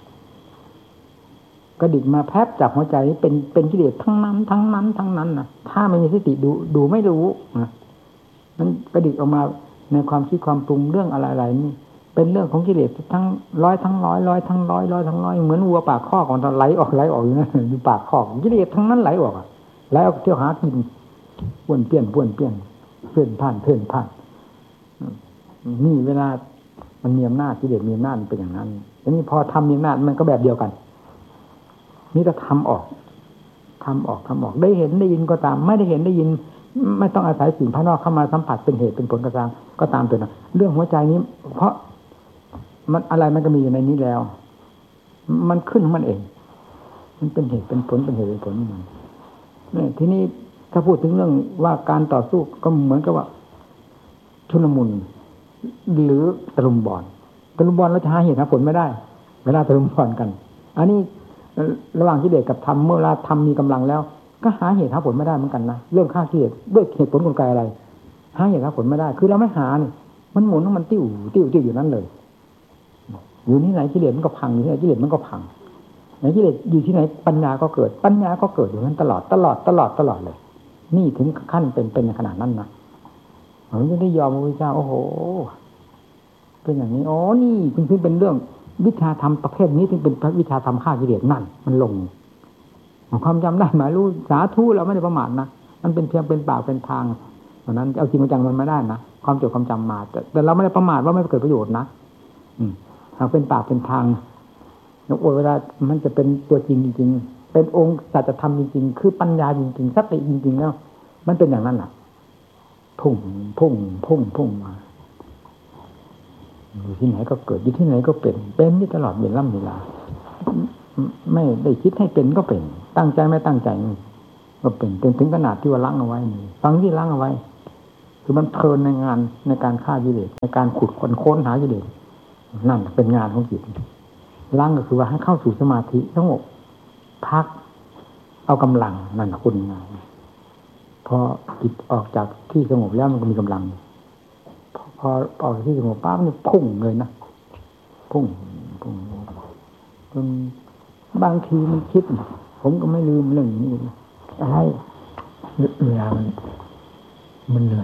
S1: กระดิกมาแพบจากหัวใจเป็นเป็นกิเลสทั้งนั้นทั้งนั้นทั้งนั้นนะถ้าไม่มีสติดูดูไม่รู้นะมันกระดิกออกมาในความคิดความปรุงเรื่องอะไรๆนี่เป็นเรื่องของกิเลสทั้งร้อยทั้งร้อยร้อยทั้งร้อยร้อยทั้งร้อยเหมือนวัวปากคอกของเราไหลออกไหลออกอยู่นั่นอยู่ปากคอกกิเลสทั้งนั้นไหลออกไหลออกเที่ยวหากินป้วนเปี้ยนป้วนเปี้ยนเพื่อนผ่านเพื่อนผ่านนี่เวลามันมีอำนาจกิเลสมีอำนาจเป็นอย่างนั้นทีนี้พอทำมีอำนาจมันก็แบบเดียวกันนี่จะทำออกทำออกทำออกได้เห็นได้ยินก็ตามไม่ได้เห็นได้ยินไม่ต้องอาศัยสิ่งภายนอกเข้ามาสัมผัสเป็นเหตุเป็นผลกระซังก็ตามตัวนะเรื่องหัวใจนี้เพราะมันอะไรมันก็มีอยู่ในนี้แล้วมันขึ้นของมันเองมันเป็นเหตุเป็นผลเป็นเหตุเป็นผลมันนี่ทีนี้ถ้าพูดถึงเรื่องว่าการต่อสู้ก็เหมือนกับว่าชุลมุนหรือตะลุมบอลตะลุมบอลเราจะหาเหตุหาผลไม่ได้เวลาตะลุมบอลกันอันนี้ระหว่างกิเลสกับธรรมเมื่อเราธรรมมีกำลังแล้วก็หาเหตุหาผลไม่ได้เหมือนกันนะเรื่องฆ่ากิเลสด้วยเหตุผลกลไกอะไรหาเหตุหาผลไม่ได้คือเราไม่หานี่มันหมุนมันติ้วติ้วติ้วอยู่นั้นเลยอยู่ที่ไหนกิเลสมันก็พังอยู่ที่ไหนกิเลสมันก็พังไหนกิเลสอยู่ที่ไหนปัญญาก็เกิดปัญญาก็เกิดอยู่นั้นตลอดตลอดตลอดตลอดเลยนี่ถึงขั้นเป็นเป็นขนาดนั้นนะผมจะได้ยอมพระพุทธเจ้าโอ้โหเป็นอย่างนี้อ๋อนี่จึงถึงเป็นเรื่องวิชาธรรมประเภทนี้ถึงเป็นวิชาธรรมฆ่ากิเลสนั่นมันลงความจำได้หมายรู้สาธุเราไม่ได้ประมาทนะมันเป็นเพียงเป็นปากเป็นทางเพราะนั้นเอาจริงจังมันไม่ได้นะความจดความจำมาแต่แต่เราไม่ได้ประมาทว่าไม่เกิดประโยชน์นะอืมหากเป็นปากเป็นทางแล้วเวลามันจะเป็นตัวจริงจริงๆเป็นองค์สัจธรรมจริงๆคือปัญญาจริงๆสติจริงๆแล้วมันเป็นอย่างนั้นน่ะพุ่งพุ่งพุ่งพุ่งมาอยู่ที่ไหนก็เกิดอยู่ที่ไหนก็เป็นเป็นที่ตลอดเวลาเวลาไม่ได้คิดให้เป็นก็เป็นตั้งใจไม่ตั้งใจก็เป็นเป็นถึงขนาดที่ว่าล้างเอาไว้นี่ฟังที่ล้างเอาไว้คือมันเพลินในงานในการฆ่ากิเลสในการขุดค้นค้นหากิเลสนั่นเป็นงานของจิตล้างก็คือว่าให้เข้าสู่สมาธิสงบพักเอากำลังนั่นนะคุณงานพอจิตออกจากที่สงบแล้วมันก็มีกำลังพอพอออกจากที่สงบปั๊บมันพุ่งเลยนะพุ่งพุ่งจนบางทีมันคิดผมก็ไม่ลืมเรื่องนี้อะไรเวลามันมันเหนื่อย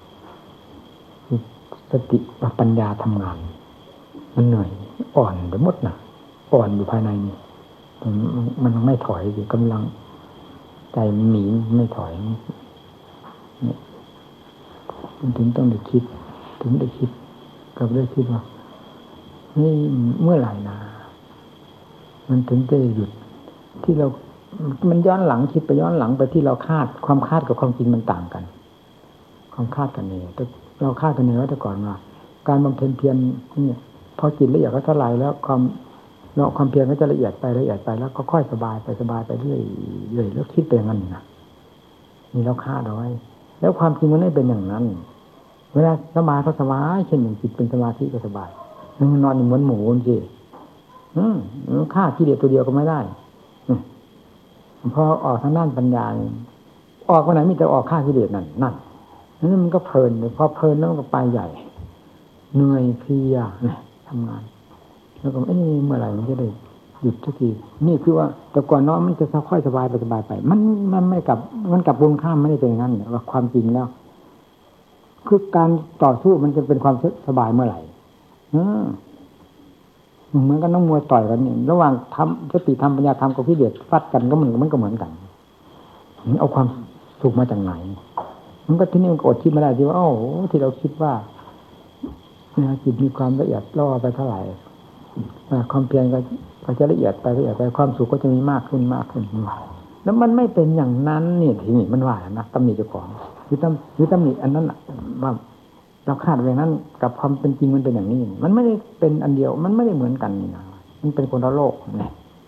S1: สติปัญญาทำงานมันเหนื่อยอ่อนไปหมดนะอ่อนอยู่ภายในนี่มันไม่ถอยอยู่กำลังใจมันหนีไม่ถอยเนี่ยถึงต้องได้คิดถึงได้คิดกับได้คิดว่านี่เมื่อไหร่นะมันถึงจะหยุดที่เรามันย้อนหลังคิดไปย้อนหลังไปที่เราคาดความคาดกับความจริงมันต่างกันความคาดกันเนี่ยเราคาดกันเนี่ยว่าแต่ก่อนว่าการบำเพ็ญเพียรเนี่ยพอจิตละเอียดก็เท่าไหร่แล้วความเนาะความเพียรก็จะละเอียดไปละเอียดไปแล้วก็ค่อยสบายไปสบายไปเรื่อยเรื่อยแล้วคิดไปอย่างนั้นนะนี่เราคาดเอาไว้แล้วความจริงมันไม่เป็นอย่างนั้นเวลาสบายก็สบายเช่นอย่างจิตเป็นสมาธิก็สบายนอนเหมือนหมูสิอืมฆ่ากิเลสตัวเดียวก็ไม่ได้พอออกทางด้านปัญญาออกวันไหนมีแต่ออกฆ่ากิเลสนั่นนั่นนั่นมันก็เพลินเลยพอเพลินแล้วมันก็ไปใหญ่เหนื่อยเพลียนะทำงานแล้วก็เอ๊ะเมื่อไหร่มันจะได้หยุดสักทีนี่คือว่าแต่ก่อนน้องมันจะค่อยสบายไปสบายไปมันมันไม่กลับมันกลับวงข้ามไม่ได้เป็นอย่างนั้นว่าความจริงแล้วคือการต่อสู้มันจะเป็นความสบายเมื่อไหร่เออเหมือนกับนักมวยต่อยกันเนี่ยระหว่างทำสติธรรมปัญญาธรรมกับกิเลสฟัดกันก็มันมันก็เหมือนกันเอาความสุขมาจากไหนมันก็ที่นี่มันอดคิดไม่ได้ที่ว่าโอ้โหที่เราคิดว่าเนี่ยจิตมีความละเอียดล่อไปเท่าไหร่ความเพียรก็ก็จะละเอียดไปละเอียดไปความสุขก็จะมีมากขึ้นมากขึ้นแล้วมันไม่เป็นอย่างนั้นเนี่ยทีนี้มันว่านะตำหนิเจ้าของหรือตำหรือตำหนิอันนั้นว่าเราคาดไว้นั้นกับความเป็นจริงมันเป็นอย่างนี้มันไม่ได้เป็นอันเดียวมันไม่ได้เหมือนกันนี่นะมันเป็นคนละโลกเนี่ย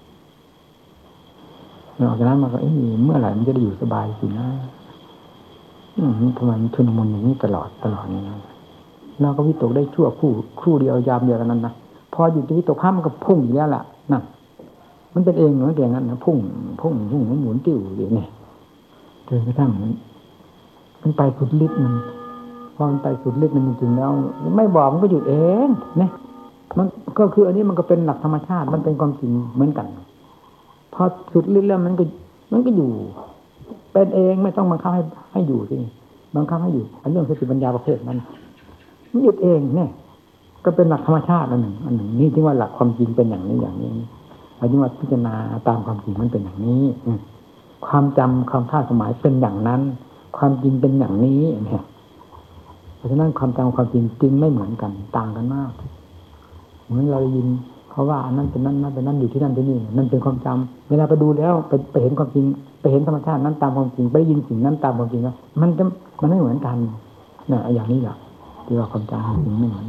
S1: นอกจากนั้นมันก็เอ้ยเมื่อไหร่มันจะได้อยู่สบายสินะอืมทำไมมันชุนมุนอย่างนี้ตลอดตลอดนี่นะเราก็วิตกได้ชั่วคู่ครู่เดียวยามเดียวกันนั้นนะพอหยุดวิตกภาพมันก็พุ่งอยู่แล้วล่ะนั่นมันเป็นเองมันเป็นอย่างนั้นนะพุ่งพุ่งพุ่งหมุนติ้วอย่างนี้จนกระทั่งมันมันไปสุดฤทธิ์มันพอมันไปสุดฤทธิ์มันจริงๆแล้วไม่บอกมันก็หยุดเองเนี่ยมันก็คืออันนี้มันก็เป็นหลักธรรมชาติมันเป็นความจริงเหมือนกันพอสุดฤทธิ์แล้วมันก็มันก็อยู่เป็นเองไม่ต้องบังคับให้ให้อยู่สิบังคับให้อยู่อันเรื่องสติปัญญาประเภทนั้นมันหยุดเองเนี่ยก็เป็นหลักธรรมชาติอันหนึ่งอันหนึ่งนี่ที่ว่าหลักความจริงเป็นอย่างนี้อย่างนี้อันนี้ว่าพิจารณาตามความจริงมันเป็นอย่างนี้ความจำความท่าสมัยเป็นอย่างนั้นความจริงเป็นอย่างนี้เนี่ยเพราะฉะนั้นความจำความจริงจริงไม่เหมือนกันต่างกันมากเหมือนเรายินเขาว่าอันนั้นเป็นนั่นนั่นเป็นนั่นอยู่ที่นั่นที่นี่นั่นเป็นความจำเวลาไปดูแล้วไปไปเห็นความจริงไปเห็นธรรมชาตินั้นตามความจริงไปได้ยินสิ่งนั้นตามความจริงแล้วมันจะมันไม่เหมือนกันเนี่ยอย่างนี้แหละที่ว่าความจำจริงไม่เหมือน